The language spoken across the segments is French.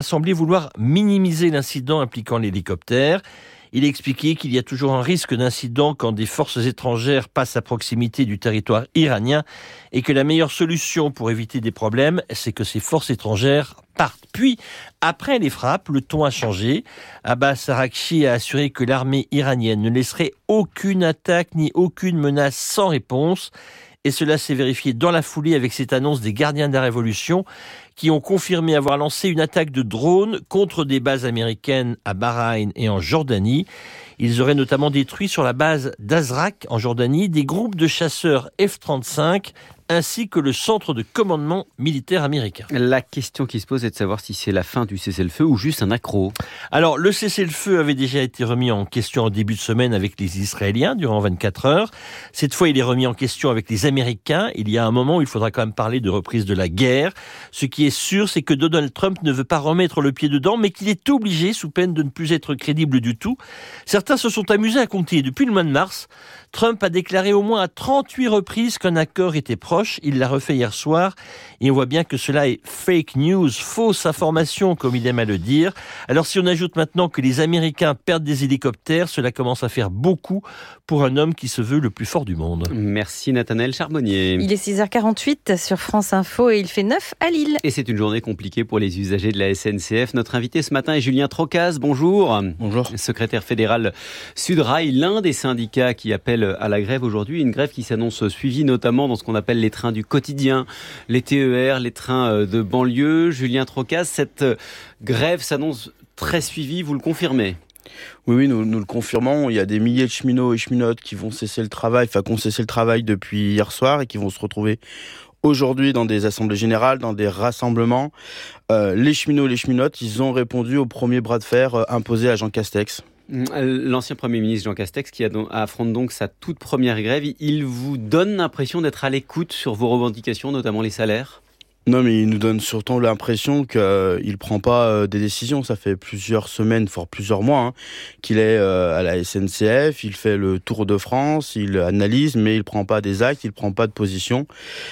semblé vouloir minimiser l'incident impliquant l'hélicoptère. Il a expliqué qu'il y a toujours un risque d'incident quand des forces étrangères passent à proximité du territoire iranien et que la meilleure solution pour éviter des problèmes, c'est que ces forces étrangères partent. Puis, après les frappes, le ton a changé. Abbas Araghchi a assuré que l'armée iranienne ne laisserait aucune attaque ni aucune menace sans réponse. Et cela s'est vérifié dans la foulée avec cette annonce des gardiens de la Révolution qui ont confirmé avoir lancé une attaque de drone contre des bases américaines à Bahreïn et en Jordanie. Ils auraient notamment détruit sur la base d'Azraq en Jordanie des groupes de chasseurs F-35 ainsi que le centre de commandement militaire américain. La question qui se pose est de savoir si c'est la fin du cessez-le-feu ou juste un accroc. Alors, le cessez-le-feu avait déjà été remis en question en début de semaine avec les Israéliens durant 24 heures. Cette fois, il est remis en question avec les Américains. Il y a un moment où il faudra quand même parler de reprise de la guerre. Ce qui est sûr, c'est que Donald Trump ne veut pas remettre le pied dedans, mais qu'il est obligé, sous peine de ne plus être crédible du tout. Certains se sont amusés à compter. Depuis le mois de mars, Trump a déclaré au moins à 38 reprises qu'un accord était proche. Il l'a refait hier soir et on voit bien que cela est fake news, fausse information comme il aime à le dire. Alors si on ajoute maintenant que les Américains perdent des hélicoptères, cela commence à faire beaucoup pour un homme qui se veut le plus fort du monde. Merci Nathanaël Charbonnier. Il est 6h48 sur France Info et il fait 9 à Lille. Et c'est une journée compliquée pour les usagers de la SNCF. Notre invité ce matin est Julien Trocaz. Bonjour. Bonjour. Secrétaire fédéral Sudrail, l'un des syndicats qui appelle à la grève aujourd'hui. Une grève qui s'annonce suivie notamment dans ce qu'on appelle les trains du quotidien, les TER, les trains de banlieue. Julien Trocaz, cette grève s'annonce très suivie, vous le confirmez ? Oui, nous le confirmons. Il y a des milliers de cheminots et cheminotes qui vont cesser le travail, qui ont cessé le travail depuis hier soir et qui vont se retrouver aujourd'hui dans des assemblées générales, dans des rassemblements. Les cheminots et les cheminotes, ils ont répondu au premier bras de fer imposé à Jean Castex. L'ancien Premier ministre Jean Castex qui affronte donc sa toute première grève, il vous donne l'impression d'être à l'écoute sur vos revendications, notamment les salaires ? Non, mais il nous donne surtout l'impression qu'il ne prend pas des décisions. Ça fait plusieurs semaines, voire plusieurs mois, qu'il est à la SNCF. Il fait le tour de France, il analyse, mais il ne prend pas des actes, il ne prend pas de position.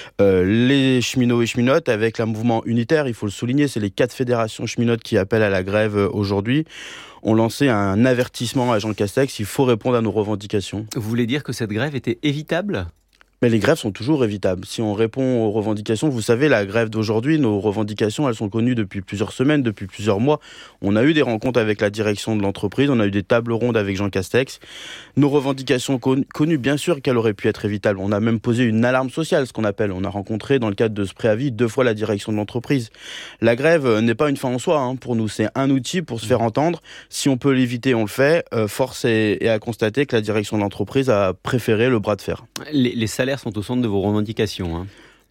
Les cheminots et cheminotes, avec un mouvement unitaire, il faut le souligner, c'est les 4 fédérations cheminotes qui appellent à la grève aujourd'hui, ont lancé un avertissement à Jean Castex. Il faut répondre à nos revendications. Vous voulez dire que cette grève était évitable ? Mais les grèves sont toujours évitables. Si on répond aux revendications, vous savez, la grève d'aujourd'hui, nos revendications, elles sont connues depuis plusieurs semaines, depuis plusieurs mois. On a eu des rencontres avec la direction de l'entreprise, on a eu des tables rondes avec Jean Castex. Nos revendications connues, bien sûr qu'elles auraient pu être évitables. On a même posé une alarme sociale, ce qu'on appelle. On a rencontré, dans le cadre de ce préavis, 2 fois la direction de l'entreprise. La grève n'est pas une fin en soi, pour nous. C'est un outil pour se faire entendre. Si on peut l'éviter, on le fait. Force est à constater que la direction de l'entreprise a préféré le bras de fer. Les salaires sont au centre de vos revendications.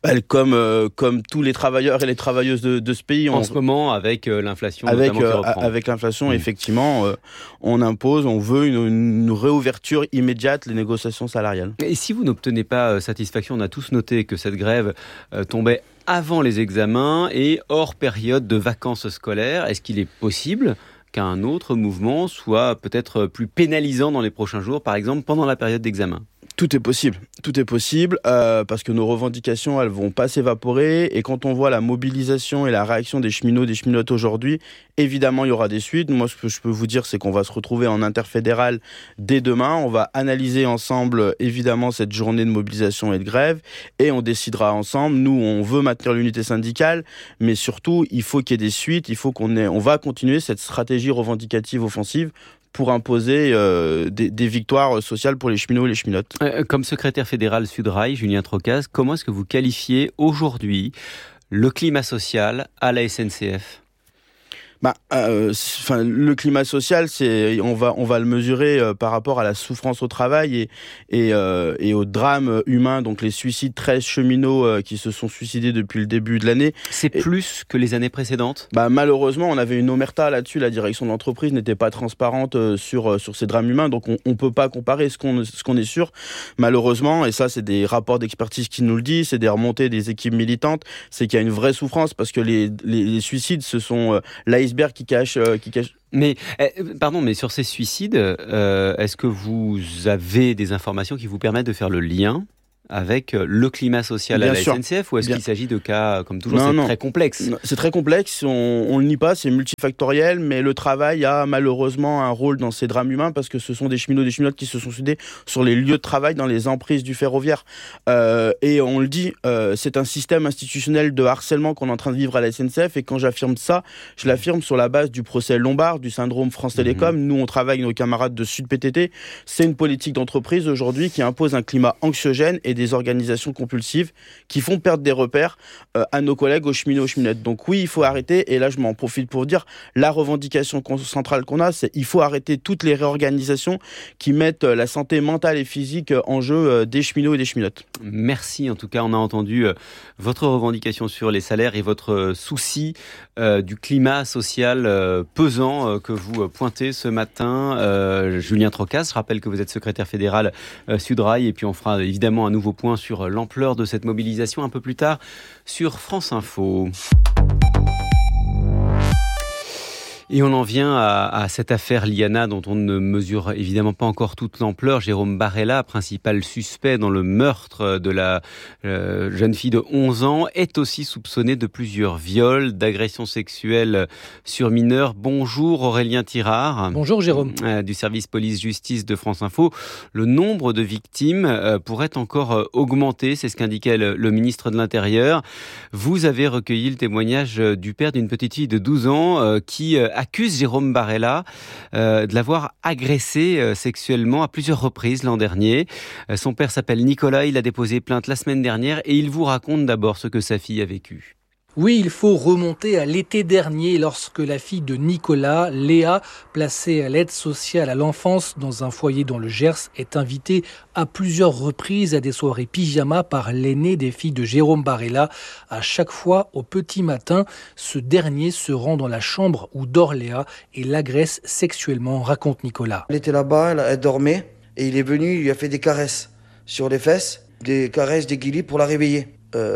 Comme tous les travailleurs et les travailleuses de ce pays. En ce moment, avec l'inflation notamment qui reprend. Avec l'inflation, effectivement, on impose, on veut une réouverture immédiate des négociations salariales. Et si vous n'obtenez pas satisfaction, on a tous noté que cette grève tombait avant les examens et hors période de vacances scolaires. Est-ce qu'il est possible qu'un autre mouvement soit peut-être plus pénalisant dans les prochains jours, par exemple pendant la période d'examen ? Tout est possible, parce que nos revendications, elles vont pas s'évaporer, et quand on voit la mobilisation et la réaction des cheminots, des cheminotes aujourd'hui, évidemment, il y aura des suites. Moi, ce que je peux vous dire, c'est qu'on va se retrouver en interfédéral dès demain, on va analyser ensemble, évidemment, cette journée de mobilisation et de grève, et on décidera ensemble. Nous, on veut maintenir l'unité syndicale, mais surtout, il faut qu'il y ait des suites, on va continuer cette stratégie revendicative offensive pour imposer des victoires sociales pour les cheminots et les cheminotes. Comme secrétaire fédéral Sudrail, Julien Trocaz, comment est-ce que vous qualifiez aujourd'hui le climat social à la SNCF ? Le climat social, on va le mesurer par rapport à la souffrance au travail et au drame humain, donc les suicides, 13 cheminots qui se sont suicidés depuis le début de l'année. C'est plus que les années précédentes ? Malheureusement, on avait une omerta là-dessus, la direction de l'entreprise n'était pas transparente sur ces drames humains, donc on peut pas comparer ce qu'on est sûr, malheureusement, et ça c'est des rapports d'expertise qui nous le disent, c'est des remontées des équipes militantes, c'est qu'il y a une vraie souffrance parce que les suicides, ce sont l'iceberg qui cache. Mais sur ces suicides, est-ce que vous avez des informations qui vous permettent de faire le lien avec le climat social à la SNCF, ou est-ce qu'il s'agit de cas, comme toujours, très complexe? C'est très complexe, on le nie pas, c'est multifactoriel, mais le travail a malheureusement un rôle dans ces drames humains, parce que ce sont des cheminots, des cheminotes qui se sont soudés sur les lieux de travail, dans les emprises du ferroviaire. Et on le dit, c'est un système institutionnel de harcèlement qu'on est en train de vivre à la SNCF, et quand j'affirme ça, je l'affirme sur la base du procès Lombard, du syndrome France Télécom. Nous, on travaille avec nos camarades de Sud PTT. C'est une politique d'entreprise aujourd'hui qui impose un climat anxiogène et des organisations compulsives qui font perdre des repères à nos collègues, aux cheminots, aux cheminettes. Donc oui, il faut arrêter, et là je m'en profite pour dire, la revendication centrale qu'on a, c'est il faut arrêter toutes les réorganisations qui mettent la santé mentale et physique en jeu des cheminots et des cheminotes. Merci, en tout cas on a entendu votre revendication sur les salaires et votre souci du climat social pesant que vous pointez ce matin. Julien Trocas, je rappelle que vous êtes secrétaire fédéral Sudrail, et puis on fera évidemment un nouveau point sur l'ampleur de cette mobilisation un peu plus tard sur France Info. Et on en vient à cette affaire Liana dont on ne mesure évidemment pas encore toute l'ampleur. Jérôme Barella, principal suspect dans le meurtre de la jeune fille de 11 ans, est aussi soupçonné de plusieurs viols, d'agressions sexuelles sur mineurs. Bonjour Aurélien Tirard. Bonjour Jérôme. Du service police-justice de France Info. Le nombre de victimes pourrait encore augmenter, c'est ce qu'indiquait le ministre de l'Intérieur. Vous avez recueilli le témoignage du père d'une petite fille de 12 ans qui accuse Jérôme Barella de l'avoir agressé sexuellement à plusieurs reprises l'an dernier. Son père s'appelle Nicolas, il a déposé plainte la semaine dernière, et il vous raconte d'abord ce que sa fille a vécu. Oui, il faut remonter à l'été dernier lorsque la fille de Nicolas, Léa, placée à l'aide sociale à l'enfance dans un foyer dans le Gers, est invitée à plusieurs reprises à des soirées pyjama par l'aîné des filles de Jérôme Barella. À chaque fois, au petit matin, ce dernier se rend dans la chambre où dort Léa et l'agresse sexuellement, raconte Nicolas. Elle était là-bas, elle dormait, et il est venu, il lui a fait des caresses sur les fesses, des caresses, des guilis pour la réveiller.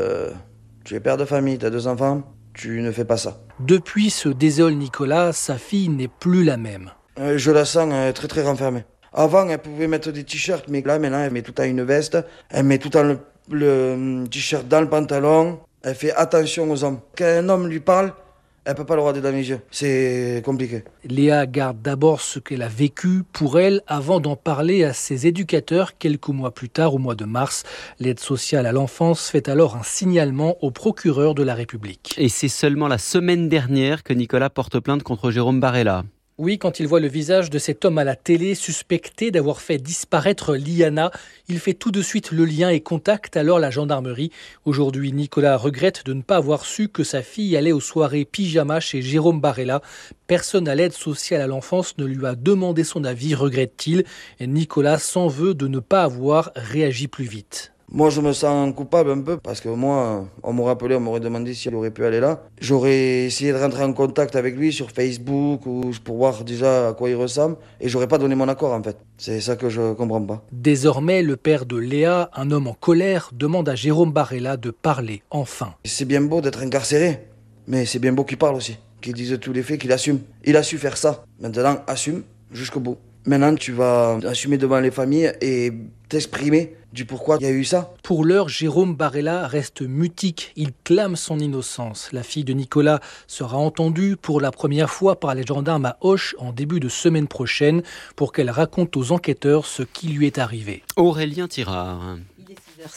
Tu es père de famille, tu as 2 enfants, tu ne fais pas ça. Depuis, se désole Nicolas, sa fille n'est plus la même. Je la sens très très renfermée. Avant, elle pouvait mettre des t-shirts, mais là maintenant, elle met tout le temps une veste, elle met tout le temps le t-shirt dans le pantalon, elle fait attention aux hommes. Quand un homme lui parle, elle ne peut pas le regarder dans les yeux. C'est compliqué. Léa garde d'abord ce qu'elle a vécu pour elle avant d'en parler à ses éducateurs quelques mois plus tard, au mois de mars. L'aide sociale à l'enfance fait alors un signalement au procureur de la République. Et c'est seulement la semaine dernière que Nicolas porte plainte contre Jérôme Barella. Oui, quand il voit le visage de cet homme à la télé suspecté d'avoir fait disparaître Liana, il fait tout de suite le lien et contacte alors la gendarmerie. Aujourd'hui, Nicolas regrette de ne pas avoir su que sa fille allait aux soirées pyjama chez Jérôme Barella. Personne à l'aide sociale à l'enfance ne lui a demandé son avis, regrette-t-il. Et Nicolas s'en veut de ne pas avoir réagi plus vite. Moi, je me sens coupable un peu, parce que moi, on m'aurait appelé, on m'aurait demandé si elle aurait pu aller là. J'aurais essayé de rentrer en contact avec lui sur Facebook ou pour voir déjà à quoi il ressemble, et j'aurais pas donné mon accord en fait. C'est ça que je comprends pas. Désormais, le père de Léa, un homme en colère, demande à Jérôme Barella de parler enfin. C'est bien beau d'être incarcéré, mais c'est bien beau qu'il parle aussi, qu'il dise tous les faits, qu'il assume. Il a su faire ça. Maintenant, assume jusqu'au bout. Maintenant, tu vas assumer devant les familles et t'exprimer du pourquoi il y a eu ça. Pour l'heure, Jérôme Barella reste mutique. Il clame son innocence. La fille de Nicolas sera entendue pour la première fois par les gendarmes à Auch en début de semaine prochaine pour qu'elle raconte aux enquêteurs ce qui lui est arrivé. Aurélien Tirard. Il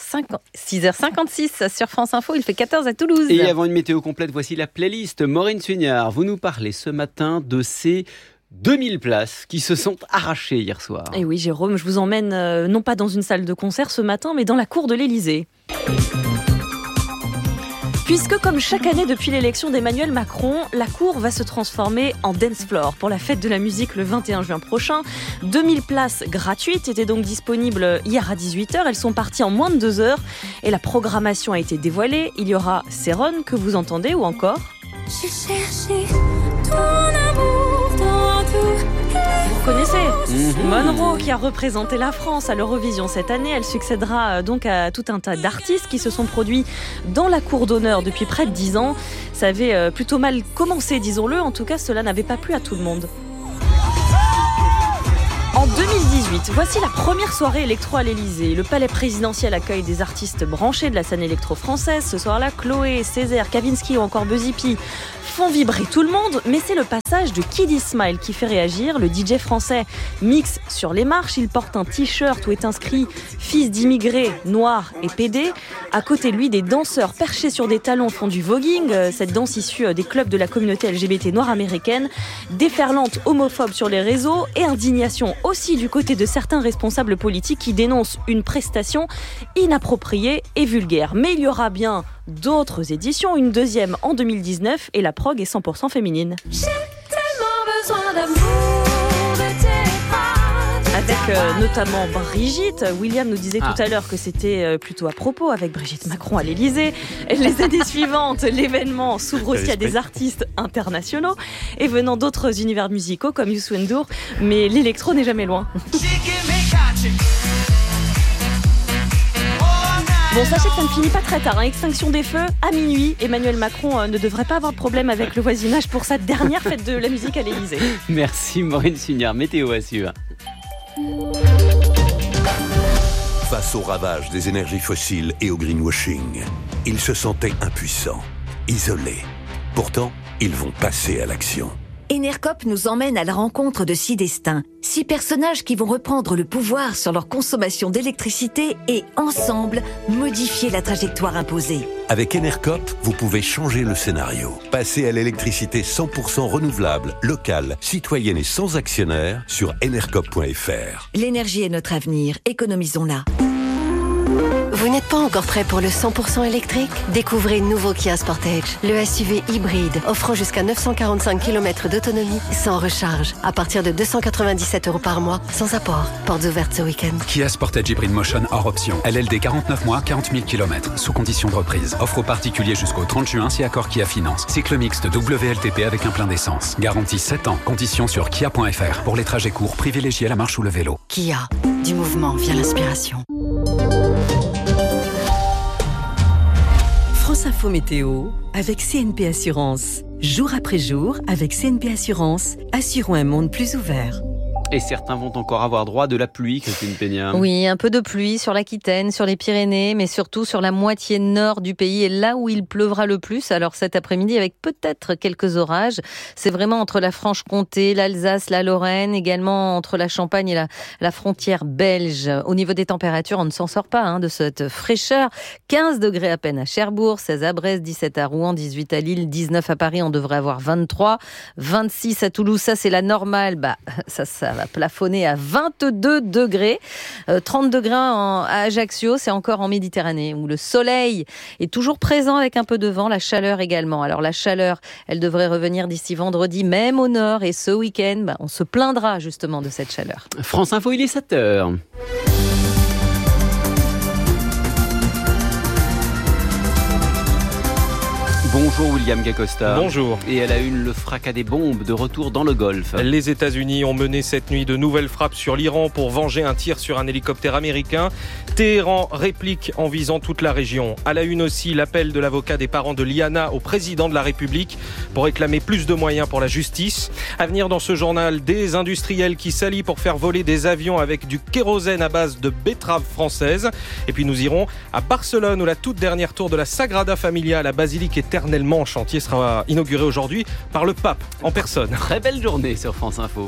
est 6h56 sur France Info, il fait 14 à Toulouse. Et avant une météo complète, voici la playlist. Maureen Sugnard, vous nous parlez ce matin de ces 2000 places qui se sont arrachées hier soir. Et oui, Jérôme, je vous emmène non pas dans une salle de concert ce matin, mais dans la cour de l'Élysée. Puisque comme chaque année depuis l'élection d'Emmanuel Macron, la cour va se transformer en dance floor pour la fête de la musique le 21 juin prochain. 2000 places gratuites étaient donc disponibles hier à 18h. Elles sont parties en moins de 2 heures et la programmation a été dévoilée. Il y aura Céron que vous entendez ou encore... J'ai cherché ton amour dans tout. Vous connaissez Monroe qui a représenté la France à l'Eurovision cette année. Elle succédera donc à tout un tas d'artistes qui se sont produits dans la cour d'honneur depuis près de 10 ans. Ça avait plutôt mal commencé, disons-le. En tout cas, cela n'avait pas plu à tout le monde. En 2018, voici la première soirée électro à l'Elysée. Le palais présidentiel accueille des artistes branchés de la scène électro française. Ce soir-là, Chloé, Césaire, Kavinsky ou encore Buzzy P font vibrer tout le monde, mais c'est le passage de Kiddy Smile qui fait réagir. Le DJ français mixe sur les marches. Il porte un t-shirt où est inscrit « Fils d'immigrés, noirs et PD ». À côté de lui, des danseurs perchés sur des talons font du voguing. Cette danse issue des clubs de la communauté LGBT noire américaine. Déferlante homophobe sur les réseaux et indignation aussi du côté de certains responsables politiques qui dénoncent une prestation inappropriée et vulgaire. Mais il y aura bien d'autres éditions, une deuxième en 2019 et la prog est 100% féminine. J'ai tellement besoin d'amour de tes bras. Avec notamment Brigitte. William nous disait tout à l'heure que c'était plutôt à propos avec Brigitte Macron à l'Elysée. Les années suivantes, l'événement s'ouvre aussi à des artistes internationaux et venant d'autres univers musicaux comme Youssou N'Dour. Mais l'électro n'est jamais loin. Bon, sachez que ça ne finit pas très tard. Extinction des feux à minuit. Emmanuel Macron ne devrait pas avoir de problème avec le voisinage pour sa dernière fête de la musique à l'Elysée. Merci Maureen Sugnard. Météo à suivre. Face au ravage des énergies fossiles et au greenwashing, ils se sentaient impuissants, isolés. Pourtant, ils vont passer à l'action. Enercop nous emmène à la rencontre de 6 destins. 6 personnages qui vont reprendre le pouvoir sur leur consommation d'électricité et, ensemble, modifier la trajectoire imposée. Avec Enercop, vous pouvez changer le scénario. Passer à l'électricité 100% renouvelable, locale, citoyenne et sans actionnaire sur enercop.fr. L'énergie est notre avenir, économisons-la. Vous n'êtes pas encore prêt pour le 100% électrique ? Découvrez le nouveau Kia Sportage, le SUV hybride offrant jusqu'à 945 km d'autonomie sans recharge, à partir de 297 € par mois, sans apport. Portes ouvertes ce week-end. Kia Sportage Hybrid Motion hors option. LLD 49 mois, 40 000 km, sous condition de reprise. Offre aux particuliers jusqu'au 30 juin si accord Kia Finance. Cycle mixte WLTP avec un plein d'essence. Garantie 7 ans. Conditions sur kia.fr. Pour les trajets courts, privilégiez la marche ou le vélo. Kia, du mouvement vient l'inspiration. France Info Météo avec CNP Assurance. Jour après jour, avec CNP Assurance, assurons un monde plus ouvert. Et certains vont encore avoir droit de la pluie, Christine Peña. Oui, un peu de pluie sur l'Aquitaine, sur les Pyrénées, mais surtout sur la moitié nord du pays et là où il pleuvra le plus. Alors cet après-midi, avec peut-être quelques orages, c'est vraiment entre la Franche-Comté, l'Alsace, la Lorraine, également entre la Champagne et la frontière belge. Au niveau des températures, on ne s'en sort pas de cette fraîcheur. 15 degrés à peine à Cherbourg, 16 à Brest, 17 à Rouen, 18 à Lille, 19 à Paris, on devrait avoir 23, 26 à Toulouse, ça c'est la normale, ça va plafonner à 22 degrés, 30 degrés à Ajaccio, c'est encore en Méditerranée où le soleil est toujours présent avec un peu de vent, la chaleur également. Alors la chaleur, elle devrait revenir d'ici vendredi, même au nord, et ce week-end, on se plaindra justement de cette chaleur. France Info, il est 7h. Bonjour William Gacosta. Bonjour. Et à la une, le fracas des bombes de retour dans le Golfe. Les États-Unis ont mené cette nuit de nouvelles frappes sur l'Iran pour venger un tir sur un hélicoptère américain. Téhéran réplique en visant toute la région. À la une aussi, l'appel de l'avocat des parents de Liana au président de la République pour réclamer plus de moyens pour la justice. À venir dans ce journal, des industriels qui s'allient pour faire voler des avions avec du kérosène à base de betteraves françaises. Et puis nous irons à Barcelone où la toute dernière tour de la Sagrada Familia, la basilique éternellement en chantier, sera inaugurée aujourd'hui par le pape en personne. Très belle journée sur France Info.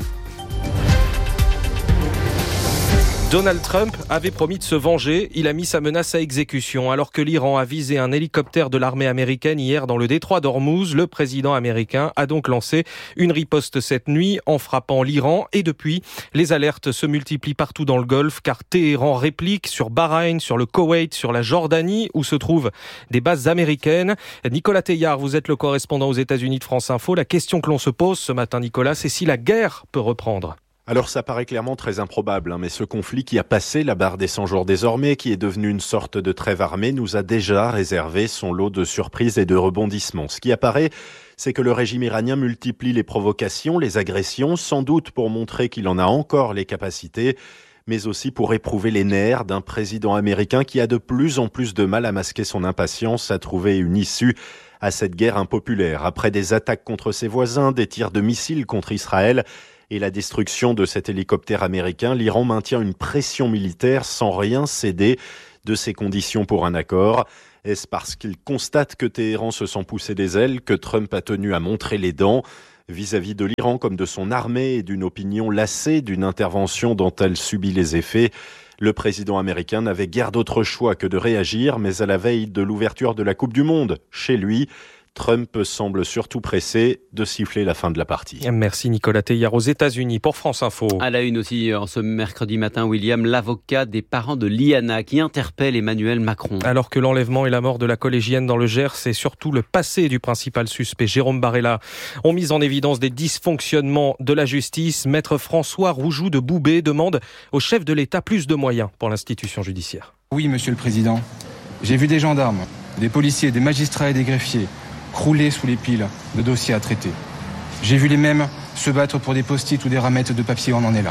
Donald Trump avait promis de se venger. Il a mis sa menace à exécution. Alors que l'Iran a visé un hélicoptère de l'armée américaine hier dans le détroit d'Ormuz, le président américain a donc lancé une riposte cette nuit en frappant l'Iran. Et depuis, les alertes se multiplient partout dans le Golfe car Téhéran réplique sur Bahreïn, sur le Koweït, sur la Jordanie où se trouvent des bases américaines. Nicolas Teillard, vous êtes le correspondant aux États-Unis de France Info. La question que l'on se pose ce matin, Nicolas, c'est si la guerre peut reprendre. Alors ça paraît clairement très improbable, mais ce conflit qui a passé la barre des 100 jours désormais, qui est devenu une sorte de trêve armée, nous a déjà réservé son lot de surprises et de rebondissements. Ce qui apparaît, c'est que le régime iranien multiplie les provocations, les agressions, sans doute pour montrer qu'il en a encore les capacités, mais aussi pour éprouver les nerfs d'un président américain qui a de plus en plus de mal à masquer son impatience, à trouver une issue à cette guerre impopulaire. Après des attaques contre ses voisins, des tirs de missiles contre Israël, et la destruction de cet hélicoptère américain, l'Iran maintient une pression militaire sans rien céder de ses conditions pour un accord. Est-ce parce qu'il constate que Téhéran se sent pousser des ailes que Trump a tenu à montrer les dents vis-à-vis de l'Iran comme de son armée et d'une opinion lassée d'une intervention dont elle subit les effets? Le président américain n'avait guère d'autre choix que de réagir, mais à la veille de l'ouverture de la Coupe du Monde, chez lui, Trump semble surtout pressé de siffler la fin de la partie. Merci Nicolas Teillard aux États-Unis pour France Info. À la une aussi, en ce mercredi matin, William, l'avocat des parents de Liana qui interpelle Emmanuel Macron. Alors que l'enlèvement et la mort de la collégienne dans le Gers et surtout le passé du principal suspect, Jérôme Barella, ont mis en évidence des dysfonctionnements de la justice. Maître François Roujoux de Boubé demande au chef de l'État plus de moyens pour l'institution judiciaire. Oui, Monsieur le Président, j'ai vu des gendarmes, des policiers, des magistrats et des greffiers crouler sous les piles de dossiers à traiter. J'ai vu les mêmes se battre pour des post-it ou des ramettes de papier, on en est là.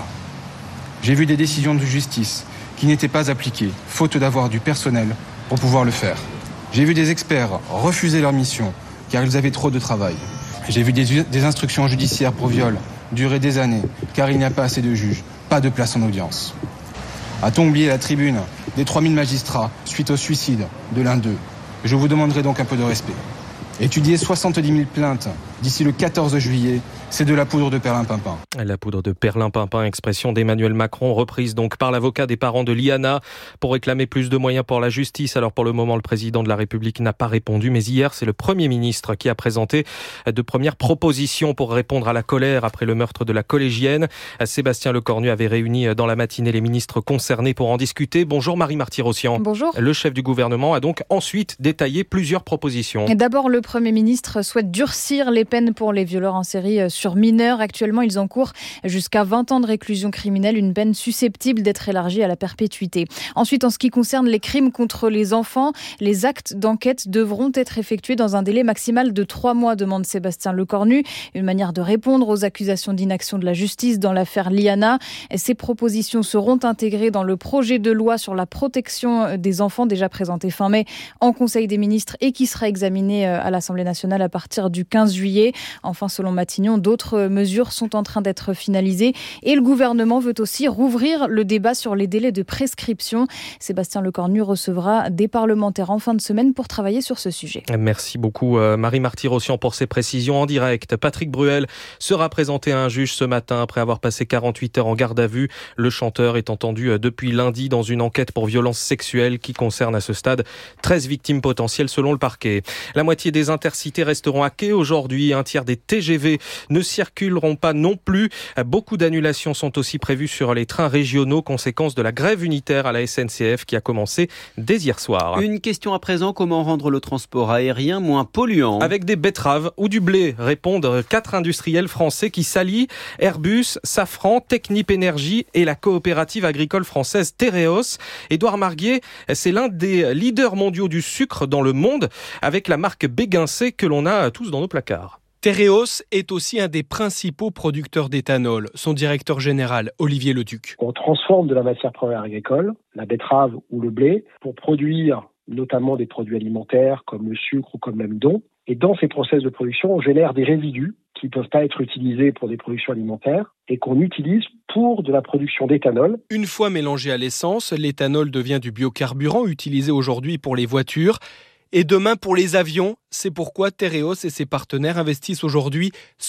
J'ai vu des décisions de justice qui n'étaient pas appliquées, faute d'avoir du personnel pour pouvoir le faire. J'ai vu des experts refuser leur mission car ils avaient trop de travail. J'ai vu des instructions judiciaires pour viol durer des années car il n'y a pas assez de juges, pas de place en audience. A-t-on oublié la tribune des 3000 magistrats suite au suicide de l'un d'eux? Je vous demanderai donc un peu de respect. Étudier 70 000 plaintes d'ici le 14 juillet, c'est de la poudre de perlimpinpin. La poudre de perlimpinpin, expression d'Emmanuel Macron, reprise donc par l'avocat des parents de Liana pour réclamer plus de moyens pour la justice. Alors pour le moment, le président de la République n'a pas répondu, mais hier, c'est le Premier ministre qui a présenté de premières propositions pour répondre à la colère après le meurtre de la collégienne. Sébastien Lecornu avait réuni dans la matinée les ministres concernés pour en discuter. Bonjour Marie Marty-Rossian. Bonjour. Le chef du gouvernement a donc ensuite détaillé plusieurs propositions. Et d'abord, le Premier ministre souhaite durcir les peines pour les violeurs en série sur mineurs. Actuellement, ils encourent jusqu'à 20 ans de réclusion criminelle, une peine susceptible d'être élargie à la perpétuité. Ensuite, en ce qui concerne les crimes contre les enfants, les actes d'enquête devront être effectués dans un délai maximal de 3 mois, demande Sébastien Lecornu. Une manière de répondre aux accusations d'inaction de la justice dans l'affaire Liana. Ces propositions seront intégrées dans le projet de loi sur la protection des enfants, déjà présenté fin mai en Conseil des ministres et qui sera examiné à l'Assemblée nationale à partir du 15 juillet. Enfin, selon Matignon, d'autres mesures sont en train d'être finalisées et le gouvernement veut aussi rouvrir le débat sur les délais de prescription. Sébastien Lecornu recevra des parlementaires en fin de semaine pour travailler sur ce sujet. Merci beaucoup Marie Marty-Rossian pour ces précisions en direct. Patrick Bruel sera présenté à un juge ce matin après avoir passé 48 heures en garde à vue. Le chanteur est entendu depuis lundi dans une enquête pour violence sexuelle qui concerne à ce stade 13 victimes potentielles selon le parquet. La moitié des intercités resteront à quai aujourd'hui. Un tiers des TGV ne circuleront pas non plus. Beaucoup d'annulations sont aussi prévues sur les trains régionaux, conséquence de la grève unitaire à la SNCF qui a commencé dès hier soir. Une question à présent, comment rendre le transport aérien moins polluant? Avec des betteraves ou du blé, répondent 4 industriels français qui s'allient, Airbus, Safran, Technip Énergie et la coopérative agricole française Tereos. Édouard Marguier, c'est l'un des leaders mondiaux du sucre dans le monde, avec la marque Béguincé que l'on a tous dans nos placards. Tereos est aussi un des principaux producteurs d'éthanol. Son directeur général, Olivier Leduc. On transforme de la matière première agricole, la betterave ou le blé, pour produire notamment des produits alimentaires comme le sucre ou comme l'amidon. Et dans ces process de production, on génère des résidus qui ne peuvent pas être utilisés pour des productions alimentaires et qu'on utilise pour de la production d'éthanol. Une fois mélangé à l'essence, l'éthanol devient du biocarburant utilisé aujourd'hui pour les voitures et demain pour les avions. C'est pourquoi Tereos et ses partenaires investissent aujourd'hui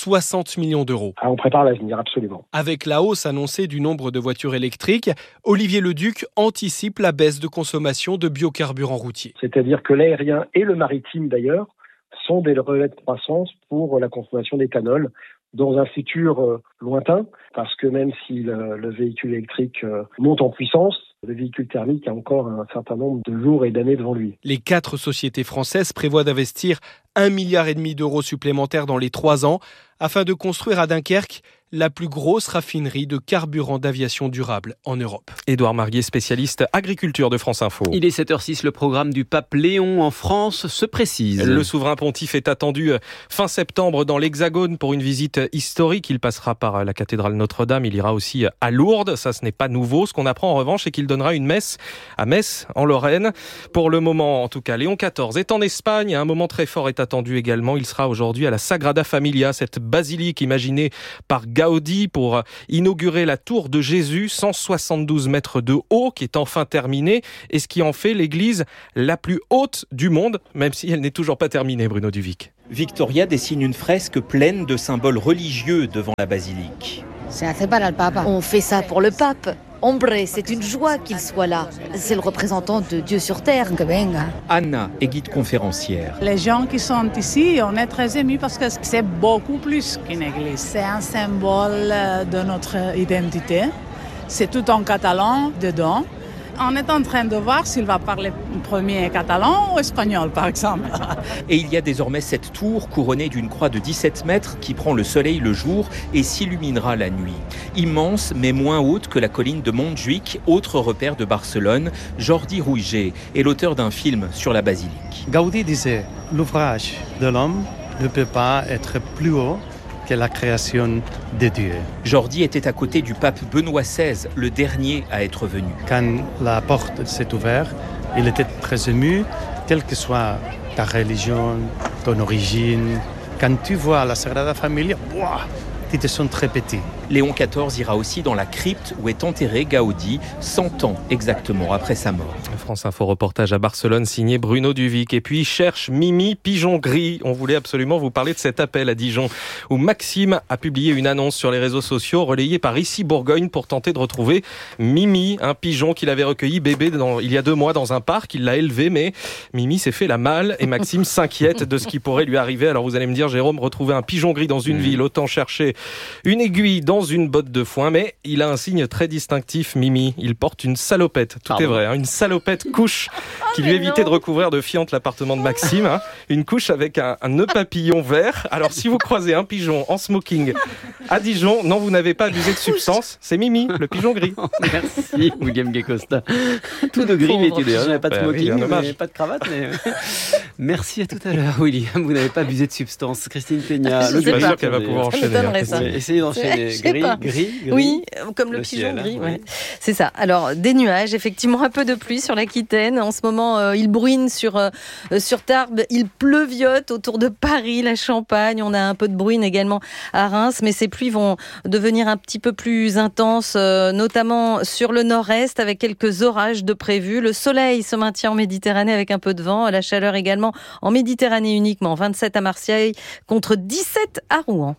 60 millions d'euros. On prépare l'avenir, absolument. Avec la hausse annoncée du nombre de voitures électriques, Olivier Leduc anticipe la baisse de consommation de biocarburants routiers. C'est-à-dire que l'aérien et le maritime d'ailleurs sont des relais de croissance pour la consommation d'éthanol dans un futur lointain, parce que même si le véhicule électrique monte en puissance, le véhicule thermique a encore un certain nombre de jours et d'années devant lui. Les 4 sociétés françaises prévoient d'investir 1,5 milliard d'euros supplémentaires dans les 3 ans afin de construire à Dunkerque la plus grosse raffinerie de carburant d'aviation durable en Europe. Édouard Marguier, spécialiste agriculture de France Info. Il est 7h06, le programme du pape Léon en France se précise. Le souverain pontife est attendu fin septembre dans l'Hexagone pour une visite historique. Il passera par la cathédrale Notre-Dame, il ira aussi à Lourdes. Ça, ce n'est pas nouveau. Ce qu'on apprend en revanche, c'est qu'il donnera une messe à Metz, en Lorraine. Pour le moment, en tout cas, Léon XIV est en Espagne. Un moment très fort est attendu également. Il sera aujourd'hui à la Sagrada Familia, cette basilique imaginée par Gaudi Gaudi pour inaugurer la tour de Jésus, 172 mètres de haut, qui est enfin terminée et ce qui en fait l'église la plus haute du monde, même si elle n'est toujours pas terminée, Bruno Duvic. Victoria dessine une fresque pleine de symboles religieux devant la basilique. On fait ça pour le pape. Hombre, c'est une joie qu'il soit là. C'est le représentant de Dieu sur terre. Anna est guide conférencière. Les gens qui sont ici, on est très émus parce que c'est beaucoup plus qu'une église. C'est un symbole de notre identité. C'est tout en catalan dedans. On est en train de voir s'il va parler premier catalan ou espagnol, par exemple. Et il y a désormais cette tour couronnée d'une croix de 17 mètres qui prend le soleil le jour et s'illuminera la nuit. Immense, mais moins haute que la colline de Montjuïc, autre repère de Barcelone. Jordi Rouiget est l'auteur d'un film sur la basilique. Gaudi disait « L'ouvrage de l'homme ne peut pas être plus haut que la création de Dieu. » Jordi était à côté du pape Benoît XVI, le dernier à être venu. Quand la porte s'est ouverte, il était très ému, quelle que soit ta religion, ton origine. Quand tu vois la Sagrada Familia, tu te sens très petit. Léon XIV ira aussi dans la crypte où est enterré Gaudi, 100 ans exactement après sa mort. France Info reportage à Barcelone signé Bruno Duvic. Et puis cherche Mimi Pigeon Gris. On voulait absolument vous parler de cet appel à Dijon où Maxime a publié une annonce sur les réseaux sociaux relayée par Ici Bourgogne pour tenter de retrouver Mimi, un pigeon qu'il avait recueilli bébé il y a 2 mois dans un parc. Il l'a élevé mais Mimi s'est fait la malle et Maxime s'inquiète de ce qui pourrait lui arriver. Alors vous allez me dire Jérôme, retrouver un pigeon gris dans une ville, autant chercher une aiguille dans une botte de foin, mais il a un signe très distinctif, Mimi. Il porte une salopette. Tout est vrai, hein, une salopette couche qui lui évitait de recouvrir de fientes l'appartement de Maxime. Hein. Une couche avec un nœud papillon vert. Alors si vous croisez un pigeon en smoking à Dijon, non, vous n'avez pas abusé de substance. C'est Mimi, le pigeon gris. Merci, William Guécosta. Tout de gris vêtu d'ailleurs. Pas de smoking, oui, pas de cravate. Mais... Merci, à tout à l'heure, William. Vous n'avez pas abusé de substance. Christine Peña. Je suis pas sûr qu'elle va pouvoir enchaîner. Essayez d'enchaîner. Gris. Oui, comme le pigeon ciel, gris. Ouais. C'est ça. Alors, des nuages, effectivement, un peu de pluie sur l'Aquitaine. En ce moment, il bruine sur Tarbes. Il pleuviote autour de Paris, la Champagne. On a un peu de bruine également à Reims. Mais ces pluies vont devenir un petit peu plus intenses, notamment sur le nord-est, avec quelques orages de prévus. Le soleil se maintient en Méditerranée avec un peu de vent. La chaleur également en Méditerranée uniquement. 27 à Marseille contre 17 à Rouen.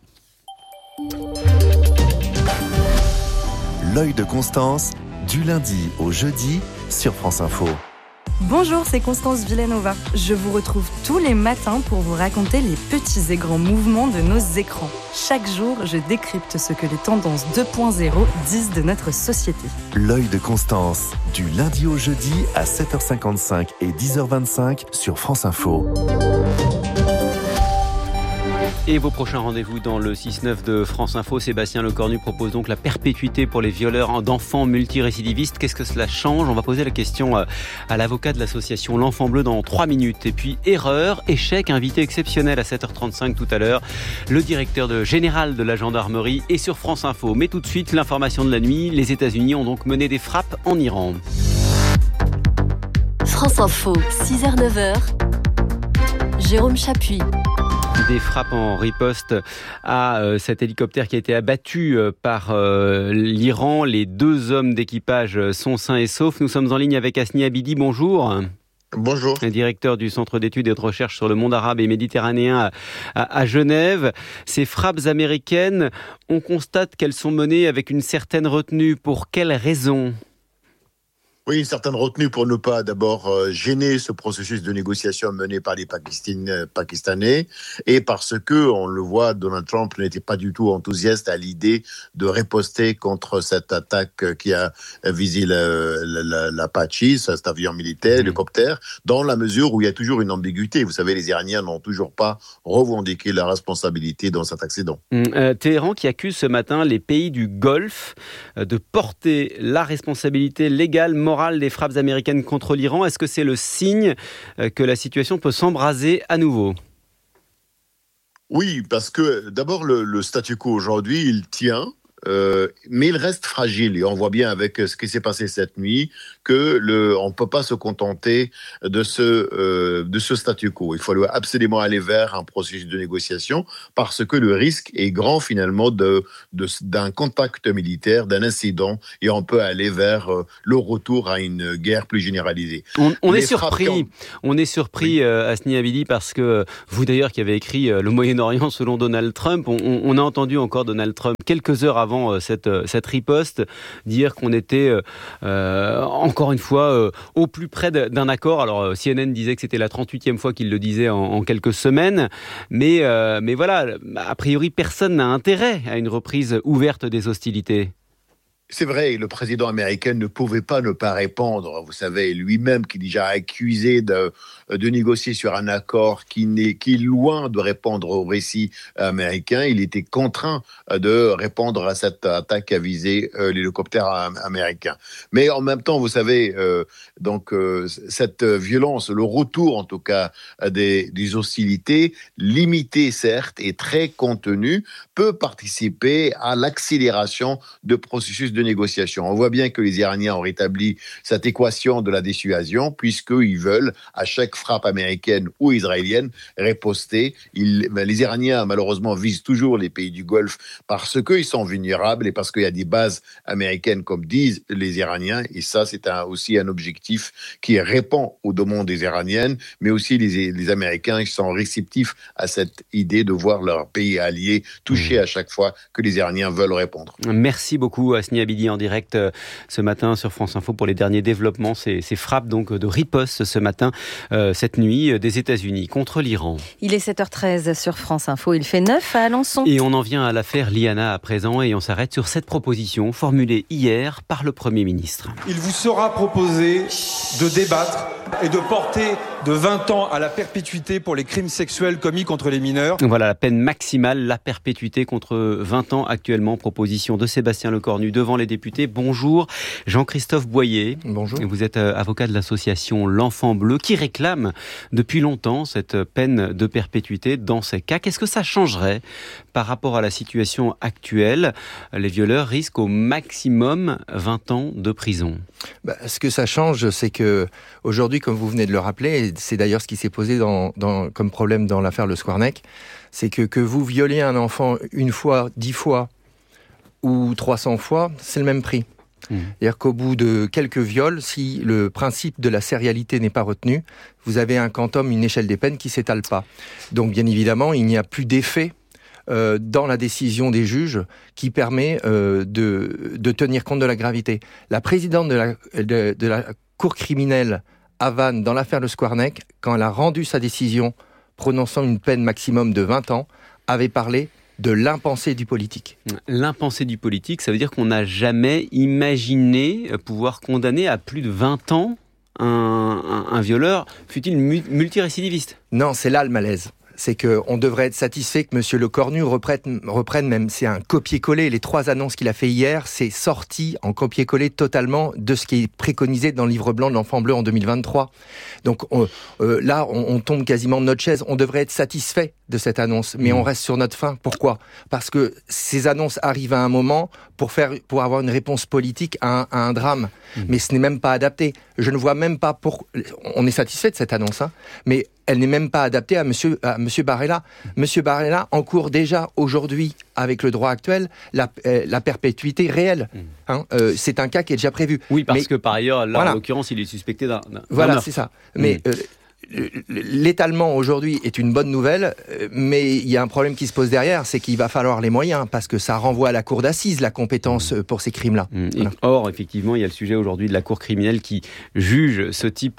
L'œil de Constance, du lundi au jeudi sur France Info. Bonjour, c'est Constance Villanova. Je vous retrouve tous les matins pour vous raconter les petits et grands mouvements de nos écrans. Chaque jour, je décrypte ce que les tendances 2.0 disent de notre société. L'œil de Constance, du lundi au jeudi à 7h55 et 10h25 sur France Info. Et vos prochains rendez-vous dans le 6-9 de France Info, Sébastien Lecornu propose donc la perpétuité pour les violeurs d'enfants multirécidivistes. Qu'est-ce que cela change ? On va poser la question à l'avocat de l'association L'Enfant Bleu dans 3 minutes. Et puis erreur, échec, invité exceptionnel à 7h35 tout à l'heure. Le directeur général de la gendarmerie est sur France Info. Mais tout de suite, l'information de la nuit. Les États-Unis ont donc mené des frappes en Iran. France Info, 6h-9h. Jérôme Chapuis. Des frappes en riposte à cet hélicoptère qui a été abattu par l'Iran. Les 2 hommes d'équipage sont sains et saufs. Nous sommes en ligne avec Asni Abidi. Bonjour. Bonjour. Directeur du Centre d'études et de recherche sur le monde arabe et méditerranéen à Genève. Ces frappes américaines, on constate qu'elles sont menées avec une certaine retenue. Pour quelles raisons ? Oui, une certaine retenue pour ne pas d'abord gêner ce processus de négociation mené par les Pakistanais et parce que, on le voit, Donald Trump n'était pas du tout enthousiaste à l'idée de riposter contre cette attaque qui a visé l'Apache, cet avion militaire, hélicoptère, dans la mesure où il y a toujours une ambiguïté. Vous savez, les Iraniens n'ont toujours pas revendiqué la responsabilité dans cet accident. Téhéran qui accuse ce matin les pays du Golfe de porter la responsabilité légale, morale des frappes américaines contre l'Iran. Est-ce que c'est le signe que la situation peut s'embraser à nouveau ? Oui, parce que d'abord le statu quo aujourd'hui, il tient mais il reste fragile et on voit bien avec ce qui s'est passé cette nuit que on peut pas se contenter de ce statu quo. Il faut absolument aller vers un processus de négociation parce que le risque est grand finalement d'un contact militaire, d'un incident, et on peut aller vers le retour à une guerre plus généralisée. On est surpris, Hasni Abidi, parce que vous d'ailleurs qui avez écrit Le Moyen-Orient selon Donald Trump, on a entendu encore Donald Trump quelques heures avant cette riposte dire qu'on était encore une fois au plus près d'un accord. Alors CNN disait que c'était la 38e fois qu'il le disait en quelques semaines, mais voilà, a priori personne n'a intérêt à une reprise ouverte des hostilités. C'est vrai, le président américain ne pouvait pas ne pas répondre. Vous savez, lui-même qui est déjà accusé de négocier sur un accord qui est loin de répondre au récit américain, il était contraint de répondre à cette attaque qui a visé l'hélicoptère américain. Mais en même temps, vous savez, cette violence, le retour en tout cas des hostilités, limitées certes et très contenues, peut participer à l'accélération de processus de négociation. On voit bien que les Iraniens ont rétabli cette équation de la dissuasion puisqu'ils veulent, à chaque frappe américaine ou israélienne, riposter. Les Iraniens, malheureusement, visent toujours les pays du Golfe parce qu'ils sont vulnérables et parce qu'il y a des bases américaines, comme disent les Iraniens. Et ça, c'est aussi un objectif qui répond aux demandes des Iraniennes, mais aussi les Américains qui sont réceptifs à cette idée de voir leur pays allié touché à chaque fois que les Iraniens veulent répondre. Merci beaucoup, Hasni Abidi, en direct ce matin sur France Info pour les derniers développements, ces frappes donc de riposte ce matin, cette nuit, des États-Unis contre l'Iran. Il est 7h13 sur France Info, il fait 9 à Alençon. Et on en vient à l'affaire Liana à présent et on s'arrête sur cette proposition formulée hier par le Premier ministre. Il vous sera proposé de débattre et de porter de 20 ans à la perpétuité pour les crimes sexuels commis contre les mineurs. Voilà la peine maximale, la perpétuité contre 20 ans actuellement. Proposition de Sébastien Lecornu devant les députés. Bonjour Jean-Christophe Boyer. Bonjour. Vous êtes avocat de l'association L'Enfant Bleu qui réclame depuis longtemps cette peine de perpétuité dans ces cas. Qu'est-ce que ça changerait par rapport à la situation actuelle? Les violeurs risquent au maximum 20 ans de prison. Ce que ça change, c'est que aujourd'hui, comme vous venez de le rappeler, et c'est d'ailleurs ce qui s'est posé comme problème dans l'affaire Le Squarneck, c'est que vous violez un enfant une fois, 10 fois ou 300 fois, c'est le même prix. C'est-à-dire qu'au bout de quelques viols, si le principe de la sérialité n'est pas retenu, vous avez un quantum, une échelle des peines qui ne s'étale pas. Donc bien évidemment, il n'y a plus d'effet dans la décision des juges qui permet de tenir compte de la gravité. La présidente de la Cour criminelle à Vannes, dans l'affaire Le Squarneck, quand elle a rendu sa décision prononçant une peine maximum de 20 ans, avait parlé de l'impensé du politique. L'impensé du politique, ça veut dire qu'on n'a jamais imaginé pouvoir condamner à plus de 20 ans un violeur, fût-il multirécidiviste. Non, c'est là le malaise. C'est qu'on devrait être satisfait que M. Lecornu reprenne même, c'est un copier-coller. Les 3 annonces qu'il a fait hier, c'est sorti en copier-coller totalement de ce qui est préconisé dans le livre blanc de l'Enfant Bleu en 2023. Donc là, on tombe quasiment de notre chaise. On devrait être satisfait de cette annonce, mais on reste sur notre faim. Pourquoi ? Parce que ces annonces arrivent à un moment pour avoir une réponse politique à un drame. Mais ce n'est même pas adapté. Je ne vois même pas on est satisfait de cette annonce, mais elle n'est même pas adaptée à Monsieur Barella. Monsieur Barella encourt déjà aujourd'hui, avec le droit actuel, la perpétuité réelle. C'est un cas qui est déjà prévu. Oui, parce que par ailleurs, là, en l'occurrence, il est suspecté d'un meurtre. C'est ça. Mais l'étalement aujourd'hui est une bonne nouvelle, mais il y a un problème qui se pose derrière, c'est qu'il va falloir les moyens, parce que ça renvoie à la cour d'assises, la compétence pour ces crimes-là. Or, effectivement, il y a le sujet aujourd'hui de la cour criminelle qui juge ce type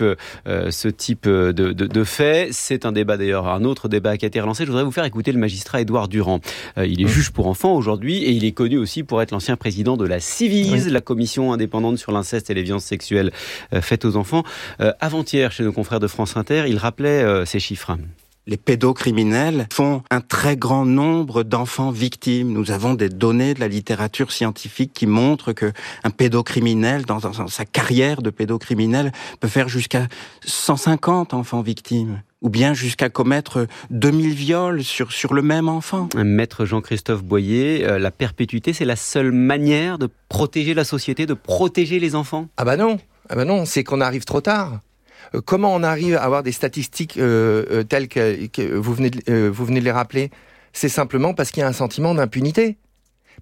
de fait. C'est un débat d'ailleurs, un autre débat qui a été relancé. Je voudrais vous faire écouter le magistrat Édouard Durand. Il est juge pour enfants aujourd'hui et il est connu aussi pour être l'ancien président de la CIVIS, la commission indépendante sur l'inceste et les violences sexuelles faites aux enfants. Avant-hier, chez nos confrères de France Inter, il rappelait ces chiffres. Les pédocriminels font un très grand nombre d'enfants victimes. Nous avons des données de la littérature scientifique qui montrent qu'un pédocriminel, dans sa carrière de pédocriminel, peut faire jusqu'à 150 enfants victimes. ou bien jusqu'à commettre 2000 viols sur le même enfant. Maître Jean-Christophe Boyer, la perpétuité, c'est la seule manière de protéger la société, de protéger les enfants ? Ah bah non, c'est qu'on arrive trop tard. Comment on arrive à avoir des statistiques telles que vous venez de les rappeler ? C'est simplement parce qu'il y a un sentiment d'impunité. Pourquoi ?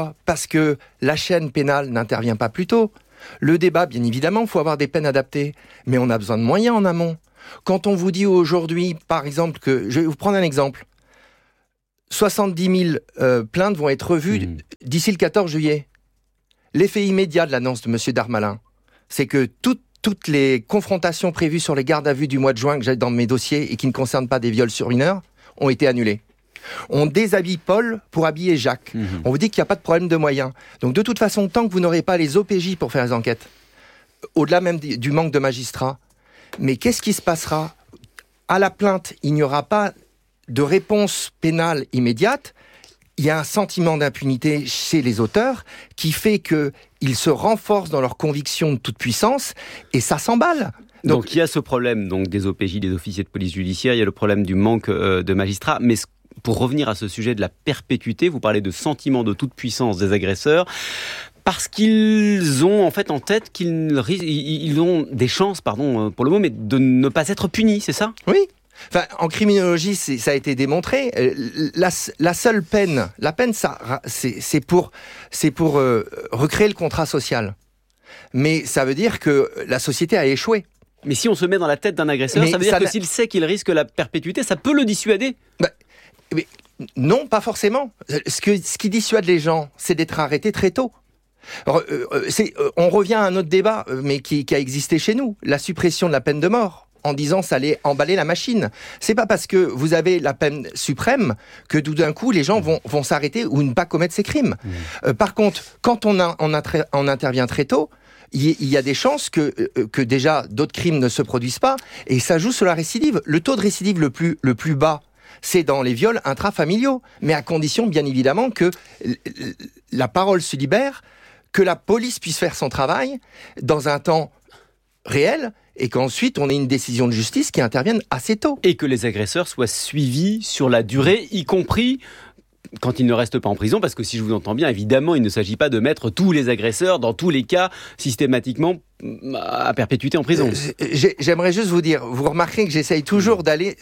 Parce que la chaîne pénale n'intervient pas plus tôt. Le débat, bien évidemment, il faut avoir des peines adaptées, mais on a besoin de moyens en amont. Quand on vous dit aujourd'hui, par exemple, je vais vous prendre un exemple, 70 000 plaintes vont être revues d'ici le 14 juillet. L'effet immédiat de l'annonce de M. Darmanin, c'est que toutes les confrontations prévues sur les gardes à vue du mois de juin que j'ai dans mes dossiers et qui ne concernent pas des viols sur mineurs ont été annulées. On déshabille Paul pour habiller Jacques. On vous dit qu'il n'y a pas de problème de moyens. Donc de toute façon, tant que vous n'aurez pas les OPJ pour faire les enquêtes, au-delà même du manque de magistrats, mais qu'est-ce qui se passera ? À la plainte, il n'y aura pas de réponse pénale immédiate. Il y a un sentiment d'impunité chez les auteurs qui fait qu'ils se renforcent dans leur conviction de toute puissance et ça s'emballe. Donc il y a ce problème des OPJ, des officiers de police judiciaire, il y a le problème du manque de magistrats, mais pour revenir à ce sujet de la perpétuité, vous parlez de sentiment de toute puissance des agresseurs. Parce qu'ils ont en fait en tête qu'ils ont des chances, pardon pour le mot, mais de ne pas être punis, c'est ça ? Oui. Enfin, en criminologie, ça a été démontré. La seule peine, c'est pour recréer le contrat social. Mais ça veut dire que la société a échoué. Mais si on se met dans la tête d'un agresseur, ça veut dire que s'il sait qu'il risque la perpétuité, ça peut le dissuader ? Mais non, pas forcément. Ce qui dissuade les gens, c'est d'être arrêtés très tôt. On revient à un autre débat, mais qui a existé chez nous, la suppression de la peine de mort, en disant ça allait emballer la machine. C'est pas parce que vous avez la peine suprême que tout d'un coup les gens vont s'arrêter ou ne pas commettre ces crimes. Par contre, quand on intervient très tôt, il y a des chances que déjà d'autres crimes ne se produisent pas, et ça joue sur la récidive. Le taux de récidive le plus bas, c'est dans les viols intrafamiliaux, mais à condition bien évidemment que la parole se libère, que la police puisse faire son travail dans un temps réel et qu'ensuite on ait une décision de justice qui intervienne assez tôt. Et que les agresseurs soient suivis sur la durée, y compris quand ils ne restent pas en prison, parce que si je vous entends bien, évidemment, il ne s'agit pas de mettre tous les agresseurs, dans tous les cas, systématiquement à perpétuité en prison. J'aimerais juste vous dire, vous remarquerez que j'essaye toujours d'aller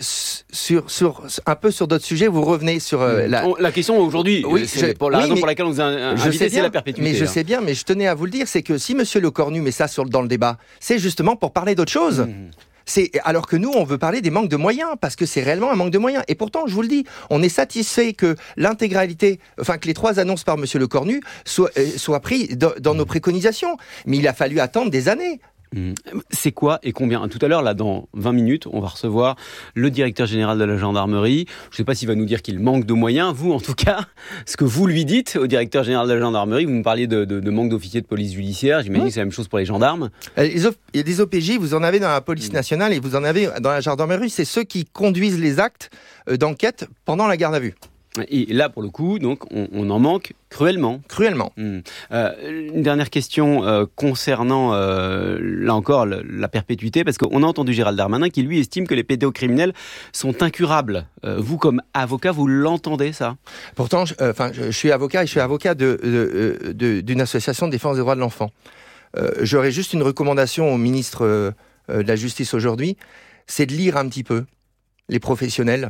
un peu sur d'autres sujets, vous revenez sur la question aujourd'hui, c'est pour la raison pour laquelle on vous a invité, c'est la perpétuité. Mais je sais bien, mais je tenais à vous le dire, c'est que si Monsieur Lecornu met ça dans le débat, c'est justement pour parler d'autre chose. Alors que nous, on veut parler des manques de moyens, parce que c'est réellement un manque de moyens. Et pourtant, je vous le dis, on est satisfait que que les 3 annonces par Monsieur Lecornu soient prises dans nos préconisations. Mais il a fallu attendre des années. C'est quoi et combien ? Tout à l'heure, là, dans 20 minutes, on va recevoir le directeur général de la gendarmerie. Je ne sais pas s'il va nous dire qu'il manque de moyens. Vous, en tout cas, ce que vous lui dites au directeur général de la gendarmerie, vous nous parliez de manque d'officiers de police judiciaire. J'imagine que c'est la même chose pour les gendarmes. Il y a des OPJ, vous en avez dans la police nationale et vous en avez dans la gendarmerie. C'est ceux qui conduisent les actes d'enquête pendant la garde à vue. Et là, pour le coup, donc, on en manque cruellement. Cruellement. Une dernière question concernant, là encore, la perpétuité, parce qu'on a entendu Gérald Darmanin qui, lui, estime que les pédocriminels sont incurables. Vous, comme avocat, vous l'entendez, ça ? Pourtant, je suis avocat et je suis avocat d'une association de défense des droits de l'enfant. J'aurais juste une recommandation au ministre de la Justice aujourd'hui, c'est de lire un petit peu les professionnels,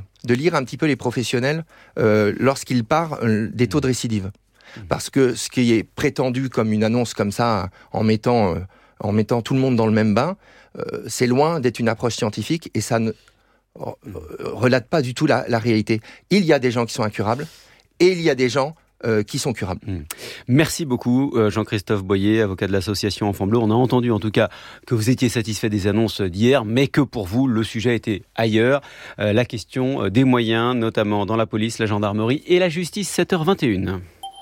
lorsqu'ils parlent des taux de récidive. Parce que ce qui est prétendu comme une annonce comme ça, en mettant tout le monde dans le même bain, c'est loin d'être une approche scientifique et ça ne relate pas du tout la réalité. Il y a des gens qui sont incurables et il y a des gens qui sont curables. Merci beaucoup Jean-Christophe Boyer, avocat de l'association Enfants Bleus. On a entendu en tout cas que vous étiez satisfait des annonces d'hier, mais que pour vous le sujet était ailleurs. La question des moyens, notamment dans la police, la gendarmerie et la justice, 7h21.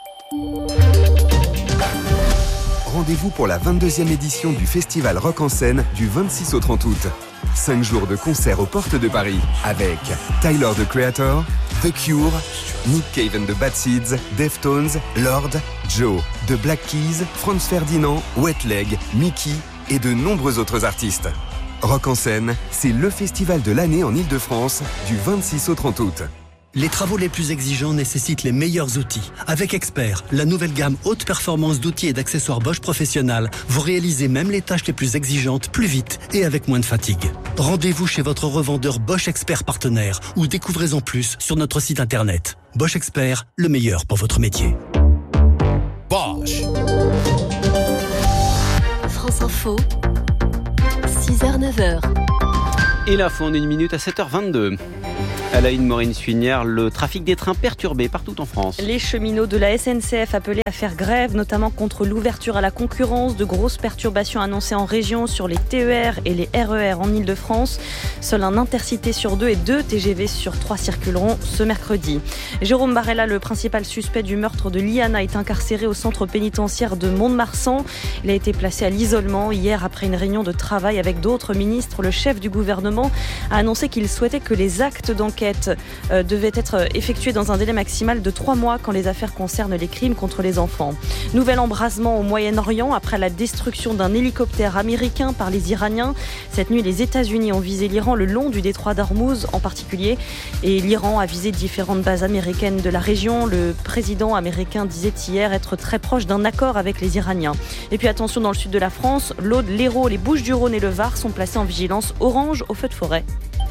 Rendez-vous pour la 22e édition du Festival Rock en scène du 26 au 30 août. 5 jours de concerts aux portes de Paris avec Tyler, the Creator, The Cure, Nick Cave and the Bad Seeds, Deftones, Lord, Joe, The Black Keys, Franz Ferdinand, Wet Leg, Mickey et de nombreux autres artistes. Rock en scène, c'est le festival de l'année en Ile-de-France du 26 au 30 août. Les travaux les plus exigeants nécessitent les meilleurs outils. Avec Expert, la nouvelle gamme haute performance d'outils et d'accessoires Bosch Professionnal, vous réalisez même les tâches les plus exigeantes plus vite et avec moins de fatigue. Rendez-vous chez votre revendeur Bosch Expert partenaire ou découvrez-en plus sur notre site internet. Bosch Expert, le meilleur pour votre métier. Bosch. France Info, 6h-9h. Et l'info en 1 minute à 7h22. À la une, Maureen Suignard, le trafic des trains perturbé partout en France. Les cheminots de la SNCF appelés à faire grève, notamment contre l'ouverture à la concurrence. De grosses perturbations annoncées en région sur les TER et les RER en Ile-de-France. Seul un intercité sur 2 et 2 TGV sur 3 circuleront ce mercredi. Jérôme Barella, le principal suspect du meurtre de Liana, est incarcéré au centre pénitentiaire de Mont-de-Marsan. Il a été placé à l'isolement hier après une réunion de travail avec d'autres ministres. Le chef du gouvernement a annoncé qu'il souhaitait que les actes d'enquête devait être effectué dans un délai maximal de 3 mois quand les affaires concernent les crimes contre les enfants. Nouvel embrasement au Moyen-Orient après la destruction d'un hélicoptère américain par les Iraniens. Cette nuit, les États-Unis ont visé l'Iran le long du détroit d'Ormuz en particulier et l'Iran a visé différentes bases américaines de la région. Le président américain disait hier être très proche d'un accord avec les Iraniens. Et puis attention, dans le sud de la France, l'Aude, l'Hérault, les Bouches-du-Rhône et le Var sont placés en vigilance orange au feu de forêt.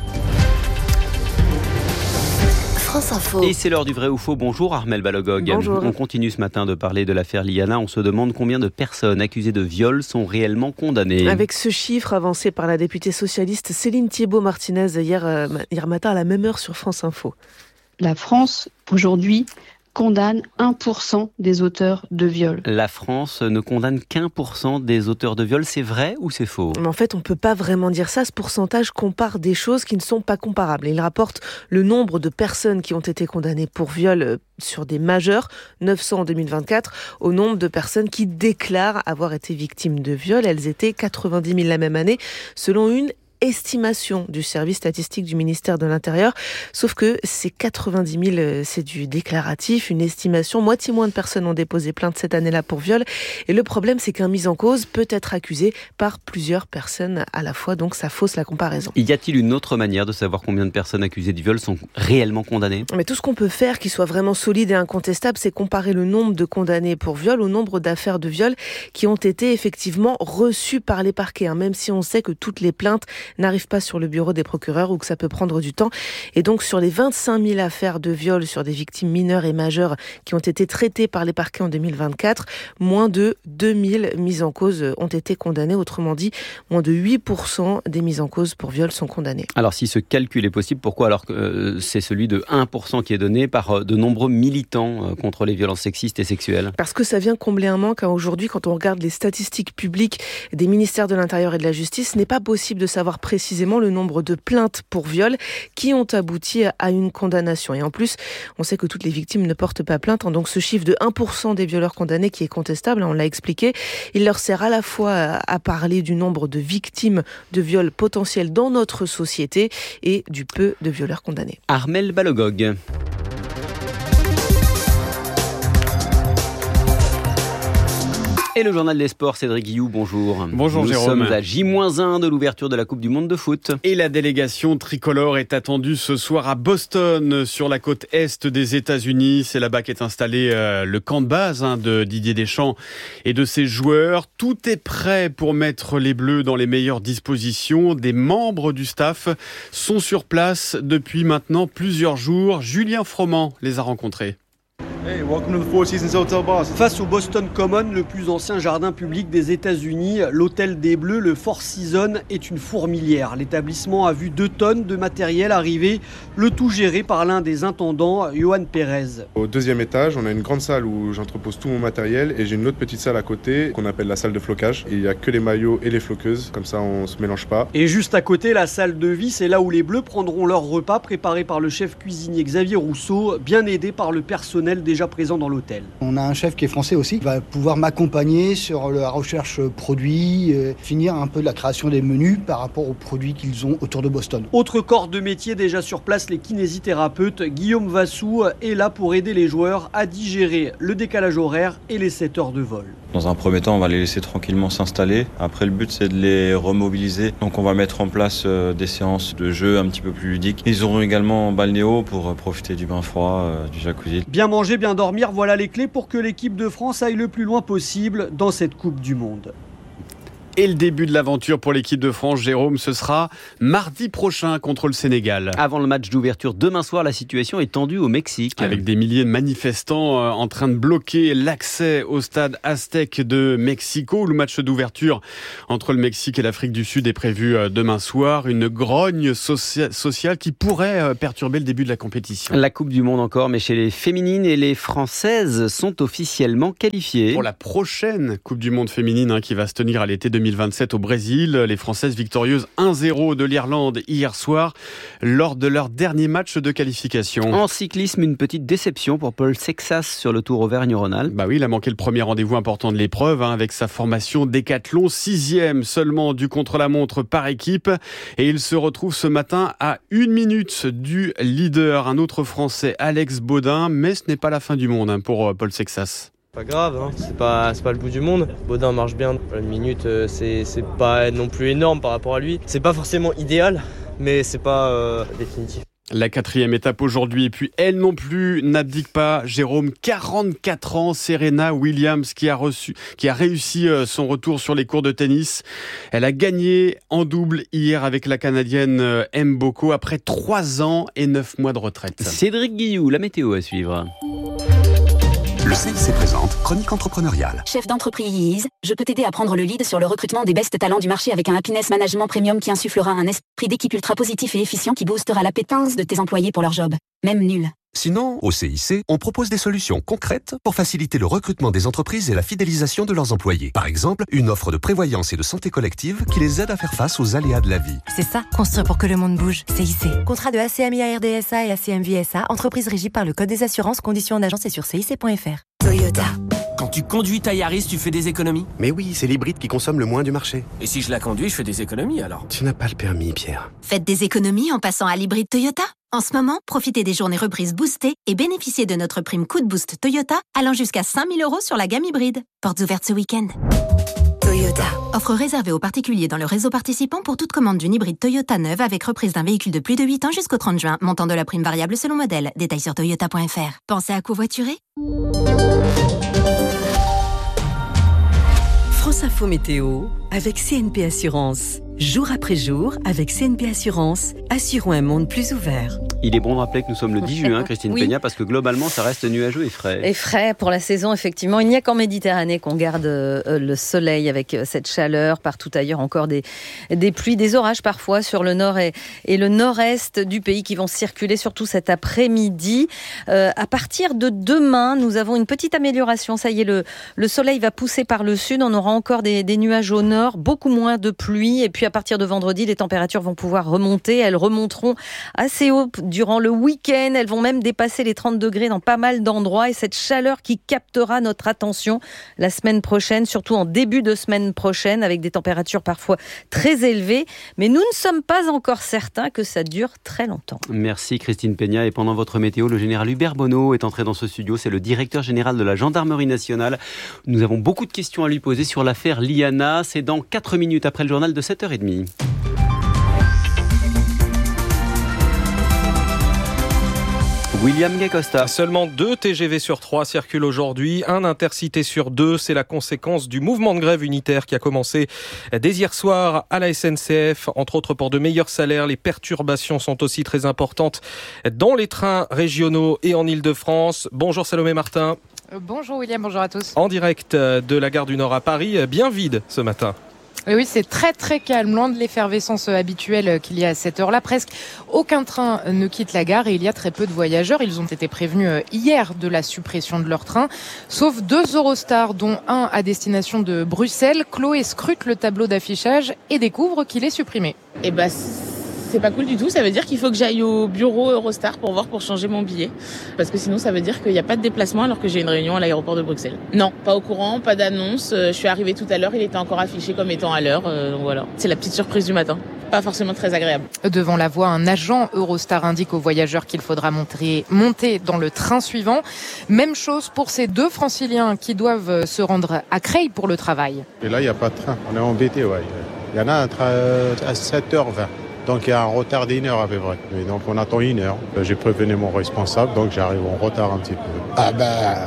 Et c'est l'heure du vrai ou faux. Bonjour Armelle Balogog. Bonjour. On continue ce matin de parler de l'affaire Liana. On se demande combien de personnes accusées de viol sont réellement condamnées. Avec ce chiffre avancé par la députée socialiste Céline Thiébaut-Martinez hier matin à la même heure sur France Info. La France, aujourd'hui, condamne 1% des auteurs de viol. La France ne condamne qu'1% des auteurs de viol. C'est vrai ou c'est faux ? Mais en fait, on ne peut pas vraiment dire ça. Ce pourcentage compare des choses qui ne sont pas comparables. Il rapporte le nombre de personnes qui ont été condamnées pour viol sur des majeurs, 900 en 2024, au nombre de personnes qui déclarent avoir été victimes de viol. Elles étaient 90 000 la même année, selon une estimation du service statistique du ministère de l'Intérieur. Sauf que ces 90 000, c'est du déclaratif, une estimation. Moitié moins de personnes ont déposé plainte cette année-là pour viol. Et le problème, c'est qu'un mis en cause peut être accusé par plusieurs personnes à la fois. Donc ça fausse la comparaison. Y a-t-il une autre manière de savoir combien de personnes accusées de viol sont réellement condamnées ? Mais tout ce qu'on peut faire qui soit vraiment solide et incontestable, c'est comparer le nombre de condamnés pour viol au nombre d'affaires de viol qui ont été effectivement reçues par les parquets. Même si on sait que toutes les plaintes n'arrive pas sur le bureau des procureurs ou que ça peut prendre du temps. Et donc, sur les 25 000 affaires de viol sur des victimes mineures et majeures qui ont été traitées par les parquets en 2024, moins de 2000 mises en cause ont été condamnées. Autrement dit, moins de 8% des mises en cause pour viol sont condamnées. Alors, si ce calcul est possible, pourquoi alors que c'est celui de 1% qui est donné par de nombreux militants contre les violences sexistes et sexuelles ? Parce que ça vient combler un manque. Aujourd'hui, quand on regarde les statistiques publiques des ministères de l'Intérieur et de la Justice, ce n'est pas possible de savoir précisément le nombre de plaintes pour viol qui ont abouti à une condamnation. Et en plus, on sait que toutes les victimes ne portent pas plainte. Donc ce chiffre de 1% des violeurs condamnés qui est contestable, on l'a expliqué, il leur sert à la fois à parler du nombre de victimes de viols potentiels dans notre société et du peu de violeurs condamnés. Armelle Balogog. Et le journal des sports, Cédric Guillou, bonjour. Bonjour Jérôme. Nous sommes à J-1 de l'ouverture de la Coupe du Monde de foot. Et la délégation tricolore est attendue ce soir à Boston, sur la côte est des États-Unis. C'est là-bas qu'est installé le camp de base de Didier Deschamps et de ses joueurs. Tout est prêt pour mettre les Bleus dans les meilleures dispositions. Des membres du staff sont sur place depuis maintenant plusieurs jours. Julien Froment les a rencontrés. Hey, welcome to the Four Seasons Hotel Boston. Face au Boston Common, le plus ancien jardin public des États-Unis, l'hôtel des Bleus, le Four Seasons, est une fourmilière. L'établissement a vu 2 tonnes de matériel arriver, le tout géré par l'un des intendants, Johan Pérez. Au 2e étage, on a une grande salle où j'entrepose tout mon matériel et j'ai une autre petite salle à côté qu'on appelle la salle de flocage. Et il n'y a que les maillots et les floqueuses, comme ça on ne se mélange pas. Et juste à côté, la salle de vie, c'est là où les Bleus prendront leur repas préparé par le chef cuisinier Xavier Rousseau, bien aidé par le personnel des déjà présent dans l'hôtel. On a un chef qui est français aussi, qui va pouvoir m'accompagner sur la recherche produits, finir un peu de la création des menus par rapport aux produits qu'ils ont autour de Boston. Autre corps de métier déjà sur place, les kinésithérapeutes. Guillaume Vassou est là pour aider les joueurs à digérer le décalage horaire et les 7 heures de vol. Dans un premier temps, on va les laisser tranquillement s'installer. Après, le but, c'est de les remobiliser. Donc, on va mettre en place des séances de jeu un petit peu plus ludiques. Ils auront également un balnéo pour profiter du bain froid, du jacuzzi. Bien manger, bien dormir, voilà les clés pour que l'équipe de France aille le plus loin possible dans cette Coupe du Monde. Et le début de l'aventure pour l'équipe de France, Jérôme, ce sera mardi prochain contre le Sénégal. Avant le match d'ouverture demain soir, la situation est tendue au Mexique. Avec des milliers de manifestants en train de bloquer l'accès au stade Aztec de Mexico. Le match d'ouverture entre le Mexique et l'Afrique du Sud est prévu demain soir. Une grogne sociale qui pourrait perturber le début de la compétition. La Coupe du Monde encore, mais chez les féminines, et les Françaises sont officiellement qualifiées. Pour la prochaine Coupe du Monde féminine qui va se tenir à l'été 2027 au Brésil. Les Françaises victorieuses 1-0 de l'Irlande hier soir lors de leur dernier match de qualification. En cyclisme, une petite déception pour Paul Sexas sur le Tour Auvergne-Rhône-Alpes. Bah oui, il a manqué le premier rendez-vous important de l'épreuve avec sa formation Décathlon, 6e seulement du contre-la-montre par équipe, et il se retrouve ce matin à 1 minute du leader, un autre Français, Alex Baudin, mais ce n'est pas la fin du monde pour Paul Sexas. Pas grave, c'est pas le bout du monde. Baudin marche bien. Une minute, c'est pas non plus énorme par rapport à lui. C'est pas forcément idéal, mais c'est pas définitif. La 4e étape aujourd'hui, et puis elle non plus n'abdique pas. Jérôme, 44 ans, Serena Williams qui a réussi son retour sur les cours de tennis. Elle a gagné en double hier avec la Canadienne Mboko après 3 ans et 9 mois de retraite. Cédric Guilloux, la météo à suivre. Le CIC présente Chronique entrepreneuriale. Chef d'entreprise, je peux t'aider à prendre le lead sur le recrutement des best talents du marché avec un happiness management premium qui insufflera un esprit d'équipe ultra positif et efficient qui boostera l'appétence de tes employés pour leur job, même nul. Sinon, au CIC, on propose des solutions concrètes pour faciliter le recrutement des entreprises et la fidélisation de leurs employés. Par exemple, une offre de prévoyance et de santé collective qui les aide à faire face aux aléas de la vie. C'est ça, construire pour que le monde bouge. CIC. Contrat de ACMI-RDSA et ACMVSA, entreprise régie par le Code des assurances, conditions en agence et sur cic.fr. Toyota. Quand tu conduis ta Yaris, tu fais des économies? Mais oui, c'est l'hybride qui consomme le moins du marché. Et si je la conduis, je fais des économies alors? Tu n'as pas le permis, Pierre. Faites des économies en passant à l'hybride Toyota. En ce moment, profitez des journées reprises boostées et bénéficiez de notre prime Coup de Boost Toyota allant jusqu'à 5 000 € sur la gamme hybride. Portes ouvertes ce week-end. Toyota. Offre réservée aux particuliers dans le réseau participant pour toute commande d'une hybride Toyota neuve avec reprise d'un véhicule de plus de 8 ans jusqu'au 30 juin. Montant de la prime variable selon modèle. Détails sur toyota.fr. Pensez à covoiturer? France Info Météo avec CNP Assurance. Jour après jour, avec CNP Assurance, assurons un monde plus ouvert. Il est bon de rappeler que nous sommes le 10 juin, Christine Peña, parce que globalement, ça reste nuageux et frais. Et frais pour la saison, effectivement. Il n'y a qu'en Méditerranée qu'on garde le soleil avec cette chaleur. Partout ailleurs, encore des pluies, des orages parfois sur le nord et le nord-est du pays qui vont circuler, surtout cet après-midi. À partir de demain, nous avons une petite amélioration. Ça y est, le soleil va pousser par le sud. On aura encore des nuages au nord, beaucoup moins de pluie. Et puis à partir de vendredi, les températures vont pouvoir remonter. Elles remonteront assez haut durant le week-end. Elles vont même dépasser les 30 degrés dans pas mal d'endroits. Et cette chaleur qui captera notre attention la semaine prochaine, surtout en début de semaine prochaine, avec des températures parfois très élevées. Mais nous ne sommes pas encore certains que ça dure très longtemps. Merci Christine Peña. Et pendant votre météo, le général Hubert Bonneau est entré dans ce studio. C'est le directeur général de la Gendarmerie nationale. Nous avons beaucoup de questions à lui poser sur l'affaire Liana. C'est dans 4 minutes après le journal de 7h30. William Gacosta. Seulement 2 TGV sur 3 circulent aujourd'hui, un intercité sur 2. C'est la conséquence du mouvement de grève unitaire qui a commencé dès hier soir à la SNCF, entre autres pour de meilleurs salaires. Les perturbations sont aussi très importantes dans les trains régionaux et en Ile-de-France. Bonjour Salomé Martin. Bonjour William, bonjour à tous. En direct de la gare du Nord à Paris, bien vide ce matin. Et oui, c'est très très calme, loin de l'effervescence habituelle qu'il y a à cette heure-là. Presque aucun train ne quitte la gare et il y a très peu de voyageurs. Ils ont été prévenus hier de la suppression de leur train, sauf 2 Eurostar, dont un à destination de Bruxelles. Chloé scrute le tableau d'affichage et découvre qu'il est supprimé. Et C'est pas cool du tout, ça veut dire qu'il faut que j'aille au bureau Eurostar pour changer mon billet. Parce que sinon ça veut dire qu'il n'y a pas de déplacement alors que j'ai une réunion à l'aéroport de Bruxelles. Non, pas au courant, pas d'annonce. Je suis arrivée tout à l'heure, il était encore affiché comme étant à l'heure. Donc voilà, c'est la petite surprise du matin. Pas forcément très agréable. Devant la voie, un agent Eurostar indique aux voyageurs qu'il faudra monter dans le train suivant. Même chose pour ces 2 franciliens qui doivent se rendre à Creil pour le travail. Et là, il n'y a pas de train. On est embêtés, ouais. Il y en a un train à 7h20. Donc il y a un retard d'1 heure à peu près. Et donc on attend 1 heure. J'ai prévenu mon responsable, donc j'arrive en retard un petit peu.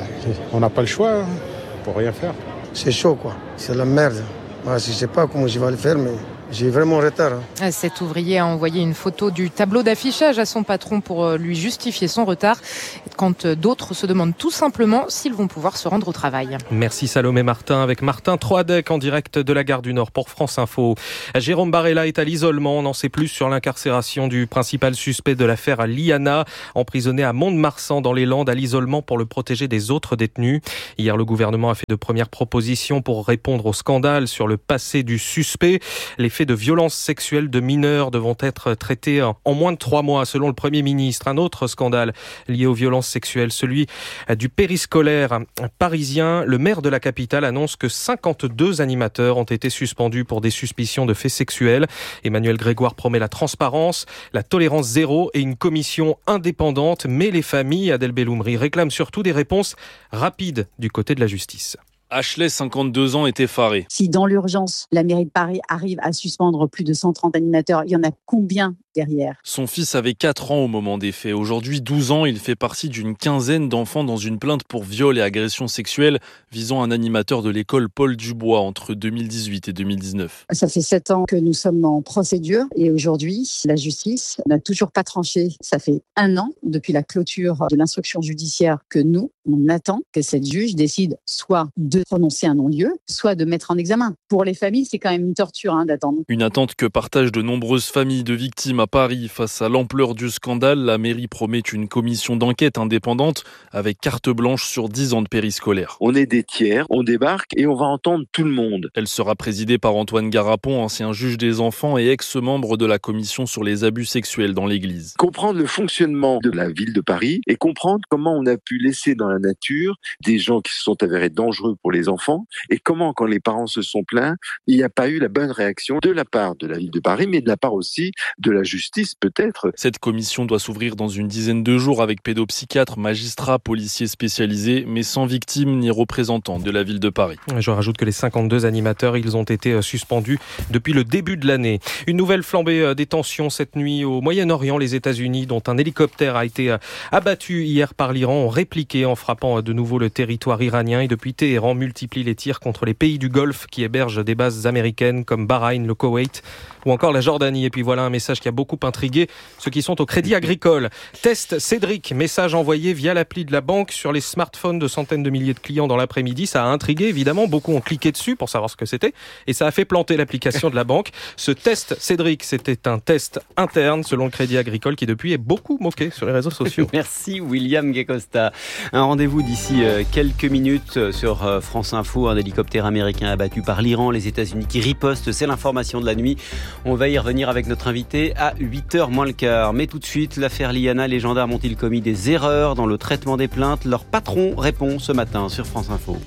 On n'a pas le choix, hein, pour rien faire. C'est chaud quoi, c'est la merde. Moi, je ne sais pas comment je vais le faire, mais j'ai vraiment retard. Cet ouvrier a envoyé une photo du tableau d'affichage à son patron pour lui justifier son retard, quand d'autres se demandent tout simplement s'ils vont pouvoir se rendre au travail. Merci Salomé Martin avec Martin Troadec en direct de la gare du Nord pour France Info. Jérôme Barella est à l'isolement. On en sait plus sur l'incarcération du principal suspect de l'affaire Liana, emprisonné à Mont-de-Marsan dans les Landes à l'isolement pour le protéger des autres détenus. Hier, le gouvernement a fait de premières propositions pour répondre au scandale sur le passé du suspect. Les faits de violences sexuelles de mineurs devront être traités en moins de 3 mois, selon le Premier ministre. Un autre scandale lié aux violences sexuelles, celui du périscolaire parisien. Le maire de la capitale annonce que 52 animateurs ont été suspendus pour des suspicions de faits sexuels. Emmanuel Grégoire promet la transparence, la tolérance zéro et une commission indépendante. Mais les familles, Adèle Belloumri, réclament surtout des réponses rapides du côté de la justice. Ashley, 52 ans, est effaré. Si dans l'urgence, la mairie de Paris arrive à suspendre plus de 130 animateurs, il y en a combien derrière? Son fils avait 4 ans au moment des faits. Aujourd'hui, 12 ans, il fait partie d'une quinzaine d'enfants dans une plainte pour viol et agression sexuelle visant un animateur de l'école Paul Dubois entre 2018 et 2019. Ça fait 7 ans que nous sommes en procédure et aujourd'hui, la justice n'a toujours pas tranché. Ça fait 1 an depuis la clôture de l'instruction judiciaire que nous, on attend que cette juge décide soit de prononcer un non-lieu, soit de mettre en examen. Pour les familles, c'est quand même une torture d'attendre. Une attente que partagent de nombreuses familles de victimes à Paris. Face à l'ampleur du scandale, la mairie promet une commission d'enquête indépendante avec carte blanche sur 10 ans de périscolaire. On est des tiers, on débarque et on va entendre tout le monde. Elle sera présidée par Antoine Garapon, ancien juge des enfants et ex-membre de la commission sur les abus sexuels dans l'église. Comprendre le fonctionnement de la ville de Paris et comprendre comment on a pu laisser dans la nature des gens qui se sont avérés dangereux pour les enfants et comment, quand les parents se sont plaints, il n'y a pas eu la bonne réaction de la part de la ville de Paris, mais de la part aussi de la justice peut-être. Cette commission doit s'ouvrir dans une dizaine de jours avec pédopsychiatres, magistrats, policiers spécialisés, mais sans victimes ni représentants de la ville de Paris. Je rajoute que les 52 animateurs, ils ont été suspendus depuis le début de l'année. Une nouvelle flambée des tensions cette nuit au Moyen-Orient. Les États-Unis, dont un hélicoptère a été abattu hier par l'Iran, ont répliqué en frappant de nouveau le territoire iranien. Et depuis, Téhéran multiplie les tirs contre les pays du Golfe qui hébergent des bases américaines comme Bahreïn, le Koweït ou encore la Jordanie. Et puis voilà un message qui a beaucoup intrigué ceux qui sont au Crédit Agricole. Test Cédric, message envoyé via l'appli de la banque sur les smartphones de centaines de milliers de clients dans l'après-midi. Ça a intrigué évidemment, beaucoup ont cliqué dessus pour savoir ce que c'était et ça a fait planter l'application de la banque. Ce test Cédric, c'était un test interne selon le Crédit Agricole qui depuis est beaucoup moqué sur les réseaux sociaux. Merci William Gacosta. Un rendez-vous d'ici quelques minutes sur France Info. Un hélicoptère américain abattu par l'Iran, les États-Unis qui ripostent, c'est l'information de la nuit. On va y revenir avec notre invité à 8h moins le quart. Mais tout de suite, l'affaire Liana, les gendarmes ont-ils commis des erreurs dans le traitement des plaintes? Leur patron répond ce matin sur France Info.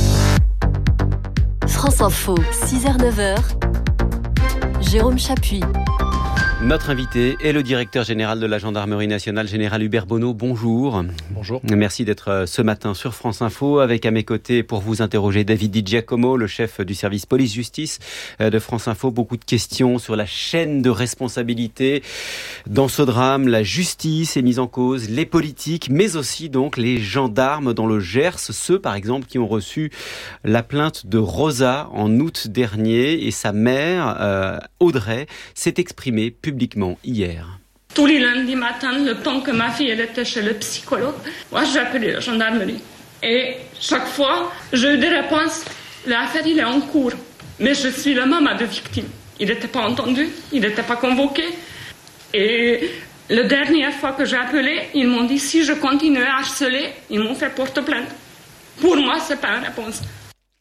France Info, 6h-9h, Jérôme Chapuis. Notre invité est le directeur général de la Gendarmerie nationale, général Hubert Bonneau. Bonjour. Bonjour. Merci d'être ce matin sur France Info. Avec à mes côtés pour vous interroger David Di Giacomo, le chef du service police-justice de France Info. Beaucoup de questions sur la chaîne de responsabilité. Dans ce drame, la justice est mise en cause, les politiques, mais aussi donc les gendarmes dans le Gers. Ceux, par exemple, qui ont reçu la plainte de Rosa en août dernier et sa mère, Audrey, s'est exprimée publiquement hier. Tous les lundis matin, le temps que ma fille elle était chez le psychologue, moi j'ai appelé la gendarmerie. Et chaque fois, j'ai eu des réponses. L'affaire, il est en cours. Mais je suis la maman de victime. Il n'était pas entendu, il n'était pas convoqué. Et la dernière fois que j'ai appelé, ils m'ont dit si je continue à harceler, ils m'ont fait porte plainte. Pour moi, c'est pas une réponse.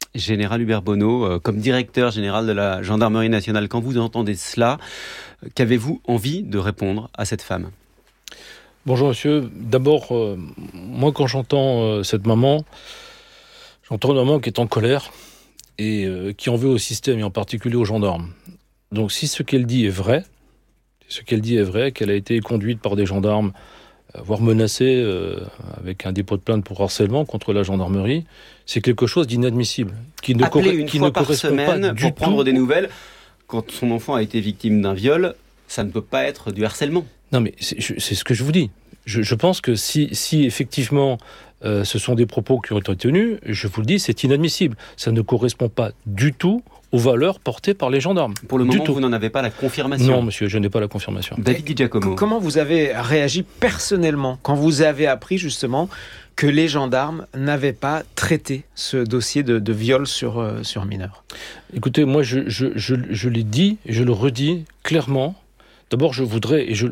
Général Hubert Bonneau, comme directeur général de la Gendarmerie nationale, quand vous entendez cela, qu'avez-vous envie de répondre à cette femme ? Bonjour monsieur, d'abord, moi quand j'entends cette maman, j'entends une maman qui est en colère et qui en veut au système et en particulier aux gendarmes. Donc si ce qu'elle dit est vrai, qu'elle a été conduite par des gendarmes, voire menacée avec un dépôt de plainte pour harcèlement contre la gendarmerie, c'est quelque chose d'inadmissible, qui ne correspond par semaine pour prendre des nouvelles. Quand son enfant a été victime d'un viol, ça ne peut pas être du harcèlement. Non mais c'est ce que je vous dis. Je pense que si effectivement ce sont des propos qui ont été tenus, je vous le dis, c'est inadmissible. Ça ne correspond pas du tout aux valeurs portées par les gendarmes. Pour le moment, vous n'en avez pas la confirmation. Non, monsieur, je n'ai pas la confirmation. David Di Giacomo. Comment vous avez réagi personnellement quand vous avez appris justement que les gendarmes n'avaient pas traité ce dossier de viol sur mineur ? Écoutez, moi, je l'ai dit et je le redis clairement. D'abord, je voudrais, et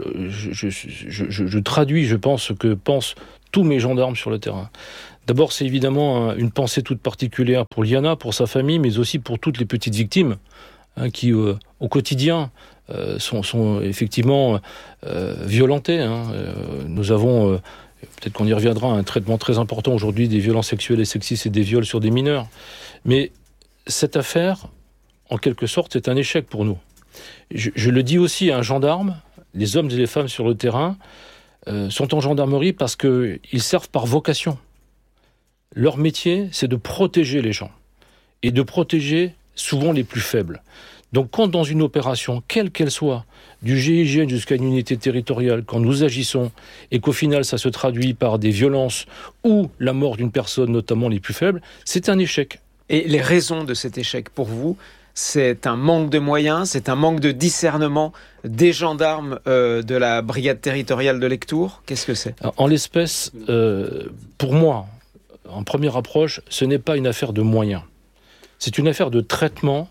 je traduis, je pense, ce que pensent tous mes gendarmes sur le terrain. D'abord, c'est évidemment une pensée toute particulière pour Liana, pour sa famille, mais aussi pour toutes les petites victimes qui, au quotidien, sont effectivement violentées. Nous avons, peut-être qu'on y reviendra, un traitement très important aujourd'hui des violences sexuelles et sexistes et des viols sur des mineurs. Mais cette affaire, en quelque sorte, c'est un échec pour nous. Je le dis aussi à un gendarme, les hommes et les femmes sur le terrain sont en gendarmerie parce qu'ils servent par vocation. Leur métier, c'est de protéger les gens et de protéger souvent les plus faibles. Donc quand dans une opération, quelle qu'elle soit, du GIGN jusqu'à une unité territoriale, quand nous agissons et qu'au final ça se traduit par des violences ou la mort d'une personne, notamment les plus faibles, c'est un échec. Et les raisons de cet échec pour vous, c'est un manque de moyens, c'est un manque de discernement des gendarmes de la brigade territoriale de Lectoure. Qu'est-ce que c'est ? En l'espèce, pour moi, en première approche, ce n'est pas une affaire de moyens. C'est une affaire de traitement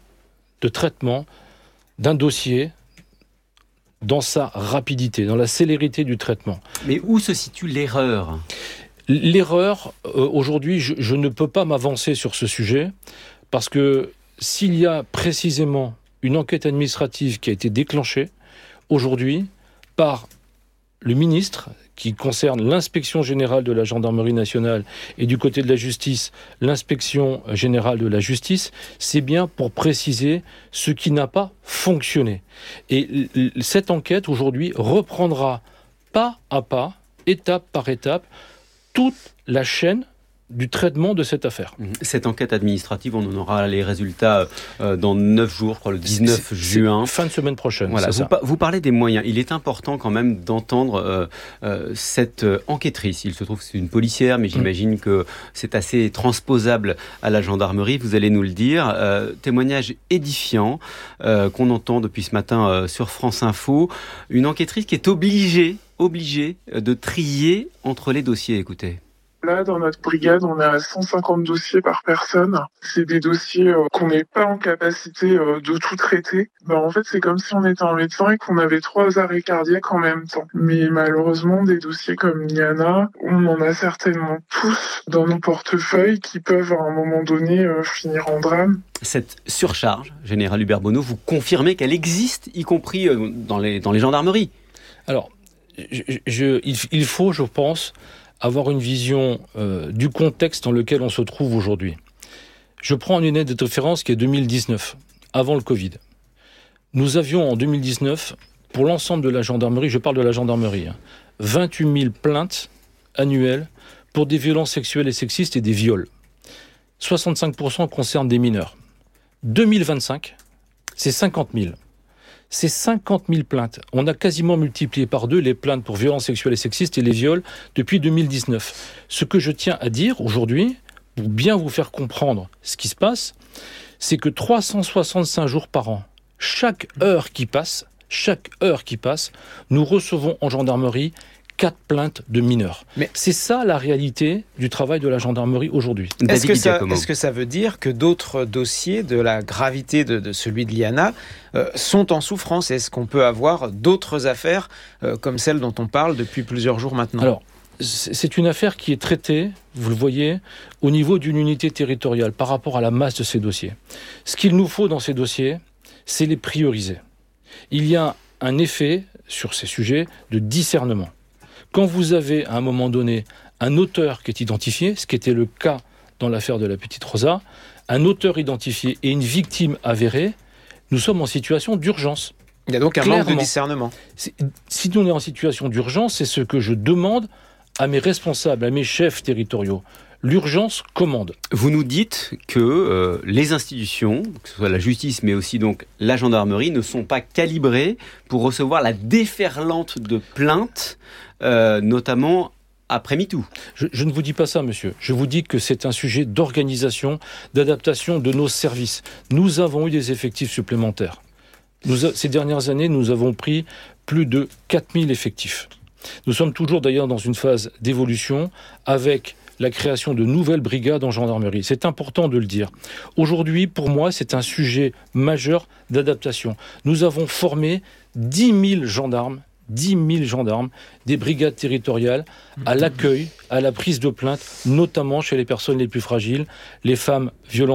d'un dossier dans sa rapidité, dans la célérité du traitement. Mais où se situe l'erreur ? L'erreur, aujourd'hui, je ne peux pas m'avancer sur ce sujet, parce que s'il y a précisément une enquête administrative qui a été déclenchée aujourd'hui par le ministre, qui concerne l'inspection générale de la gendarmerie nationale et du côté de la justice, l'inspection générale de la justice, c'est bien pour préciser ce qui n'a pas fonctionné. Et cette enquête aujourd'hui reprendra pas à pas, étape par étape, toute la chaîne du traitement de cette affaire. Cette enquête administrative, on en aura les résultats dans 9 jours, je crois, le 19 juin. Fin de semaine prochaine, voilà, c'est ça. Vous parlez des moyens. Il est important quand même d'entendre cette enquêtrice. Il se trouve que c'est une policière, mais j'imagine que c'est assez transposable à la gendarmerie, vous allez nous le dire. Témoignage édifiant qu'on entend depuis ce matin sur France Info. Une enquêtrice qui est obligée de trier entre les dossiers, écoutez. Là, dans notre brigade, on a 150 dossiers par personne. C'est des dossiers qu'on n'est pas en capacité de tout traiter. En fait, c'est comme si on était un médecin et qu'on avait 3 arrêts cardiaques en même temps. Mais malheureusement, des dossiers comme Liana, on en a certainement tous dans nos portefeuilles qui peuvent à un moment donné finir en drame. Cette surcharge, Général Hubert Bonneau, vous confirmez qu'elle existe, y compris dans les gendarmeries ? Alors, il faut, je pense, avoir une vision du contexte dans lequel on se trouve aujourd'hui. Je prends une année de référence qui est 2019, avant le Covid. Nous avions en 2019, pour l'ensemble de la gendarmerie, je parle de la gendarmerie, 28 000 plaintes annuelles pour des violences sexuelles et sexistes et des viols. 65% concernent des mineurs. 2025, c'est 50 000. C'est 50 000 plaintes. On a quasiment multiplié par 2 les plaintes pour violences sexuelles et sexistes et les viols depuis 2019. Ce que je tiens à dire aujourd'hui, pour bien vous faire comprendre ce qui se passe, c'est que 365 jours par an, chaque heure qui passe, nous recevons en gendarmerie 4 plaintes de mineurs. Mais c'est ça la réalité du travail de la gendarmerie aujourd'hui. Est-ce que ça veut dire que d'autres dossiers de la gravité de celui de Liana sont en souffrance ? Est-ce qu'on peut avoir d'autres affaires comme celle dont on parle depuis plusieurs jours maintenant ? Alors, C'est une affaire qui est traitée, vous le voyez, au niveau d'une unité territoriale par rapport à la masse de ces dossiers. Ce qu'il nous faut dans ces dossiers, c'est les prioriser. Il y a un effet sur ces sujets de discernement. Quand vous avez à un moment donné un auteur qui est identifié, ce qui était le cas dans l'affaire de la petite Rosa, un auteur identifié et une victime avérée, nous sommes en situation d'urgence. Il y a donc un manque de discernement. Si on est en situation d'urgence, c'est ce que je demande à mes responsables, à mes chefs territoriaux. L'urgence commande. Vous nous dites que les institutions, que ce soit la justice mais aussi donc la gendarmerie, ne sont pas calibrées pour recevoir la déferlante de plaintes, notamment après MeToo. Je ne vous dis pas ça, monsieur. Je vous dis que c'est un sujet d'organisation, d'adaptation de nos services. Nous avons eu des effectifs supplémentaires. Ces dernières années, nous avons pris plus de 4000 effectifs. Nous sommes toujours d'ailleurs dans une phase d'évolution avec la création de nouvelles brigades en gendarmerie. C'est important de le dire. Aujourd'hui, pour moi, c'est un sujet majeur d'adaptation. Nous avons formé 10 000 gendarmes, des brigades territoriales, à l'accueil, à la prise de plainte, notamment chez les personnes les plus fragiles, les femmes violentes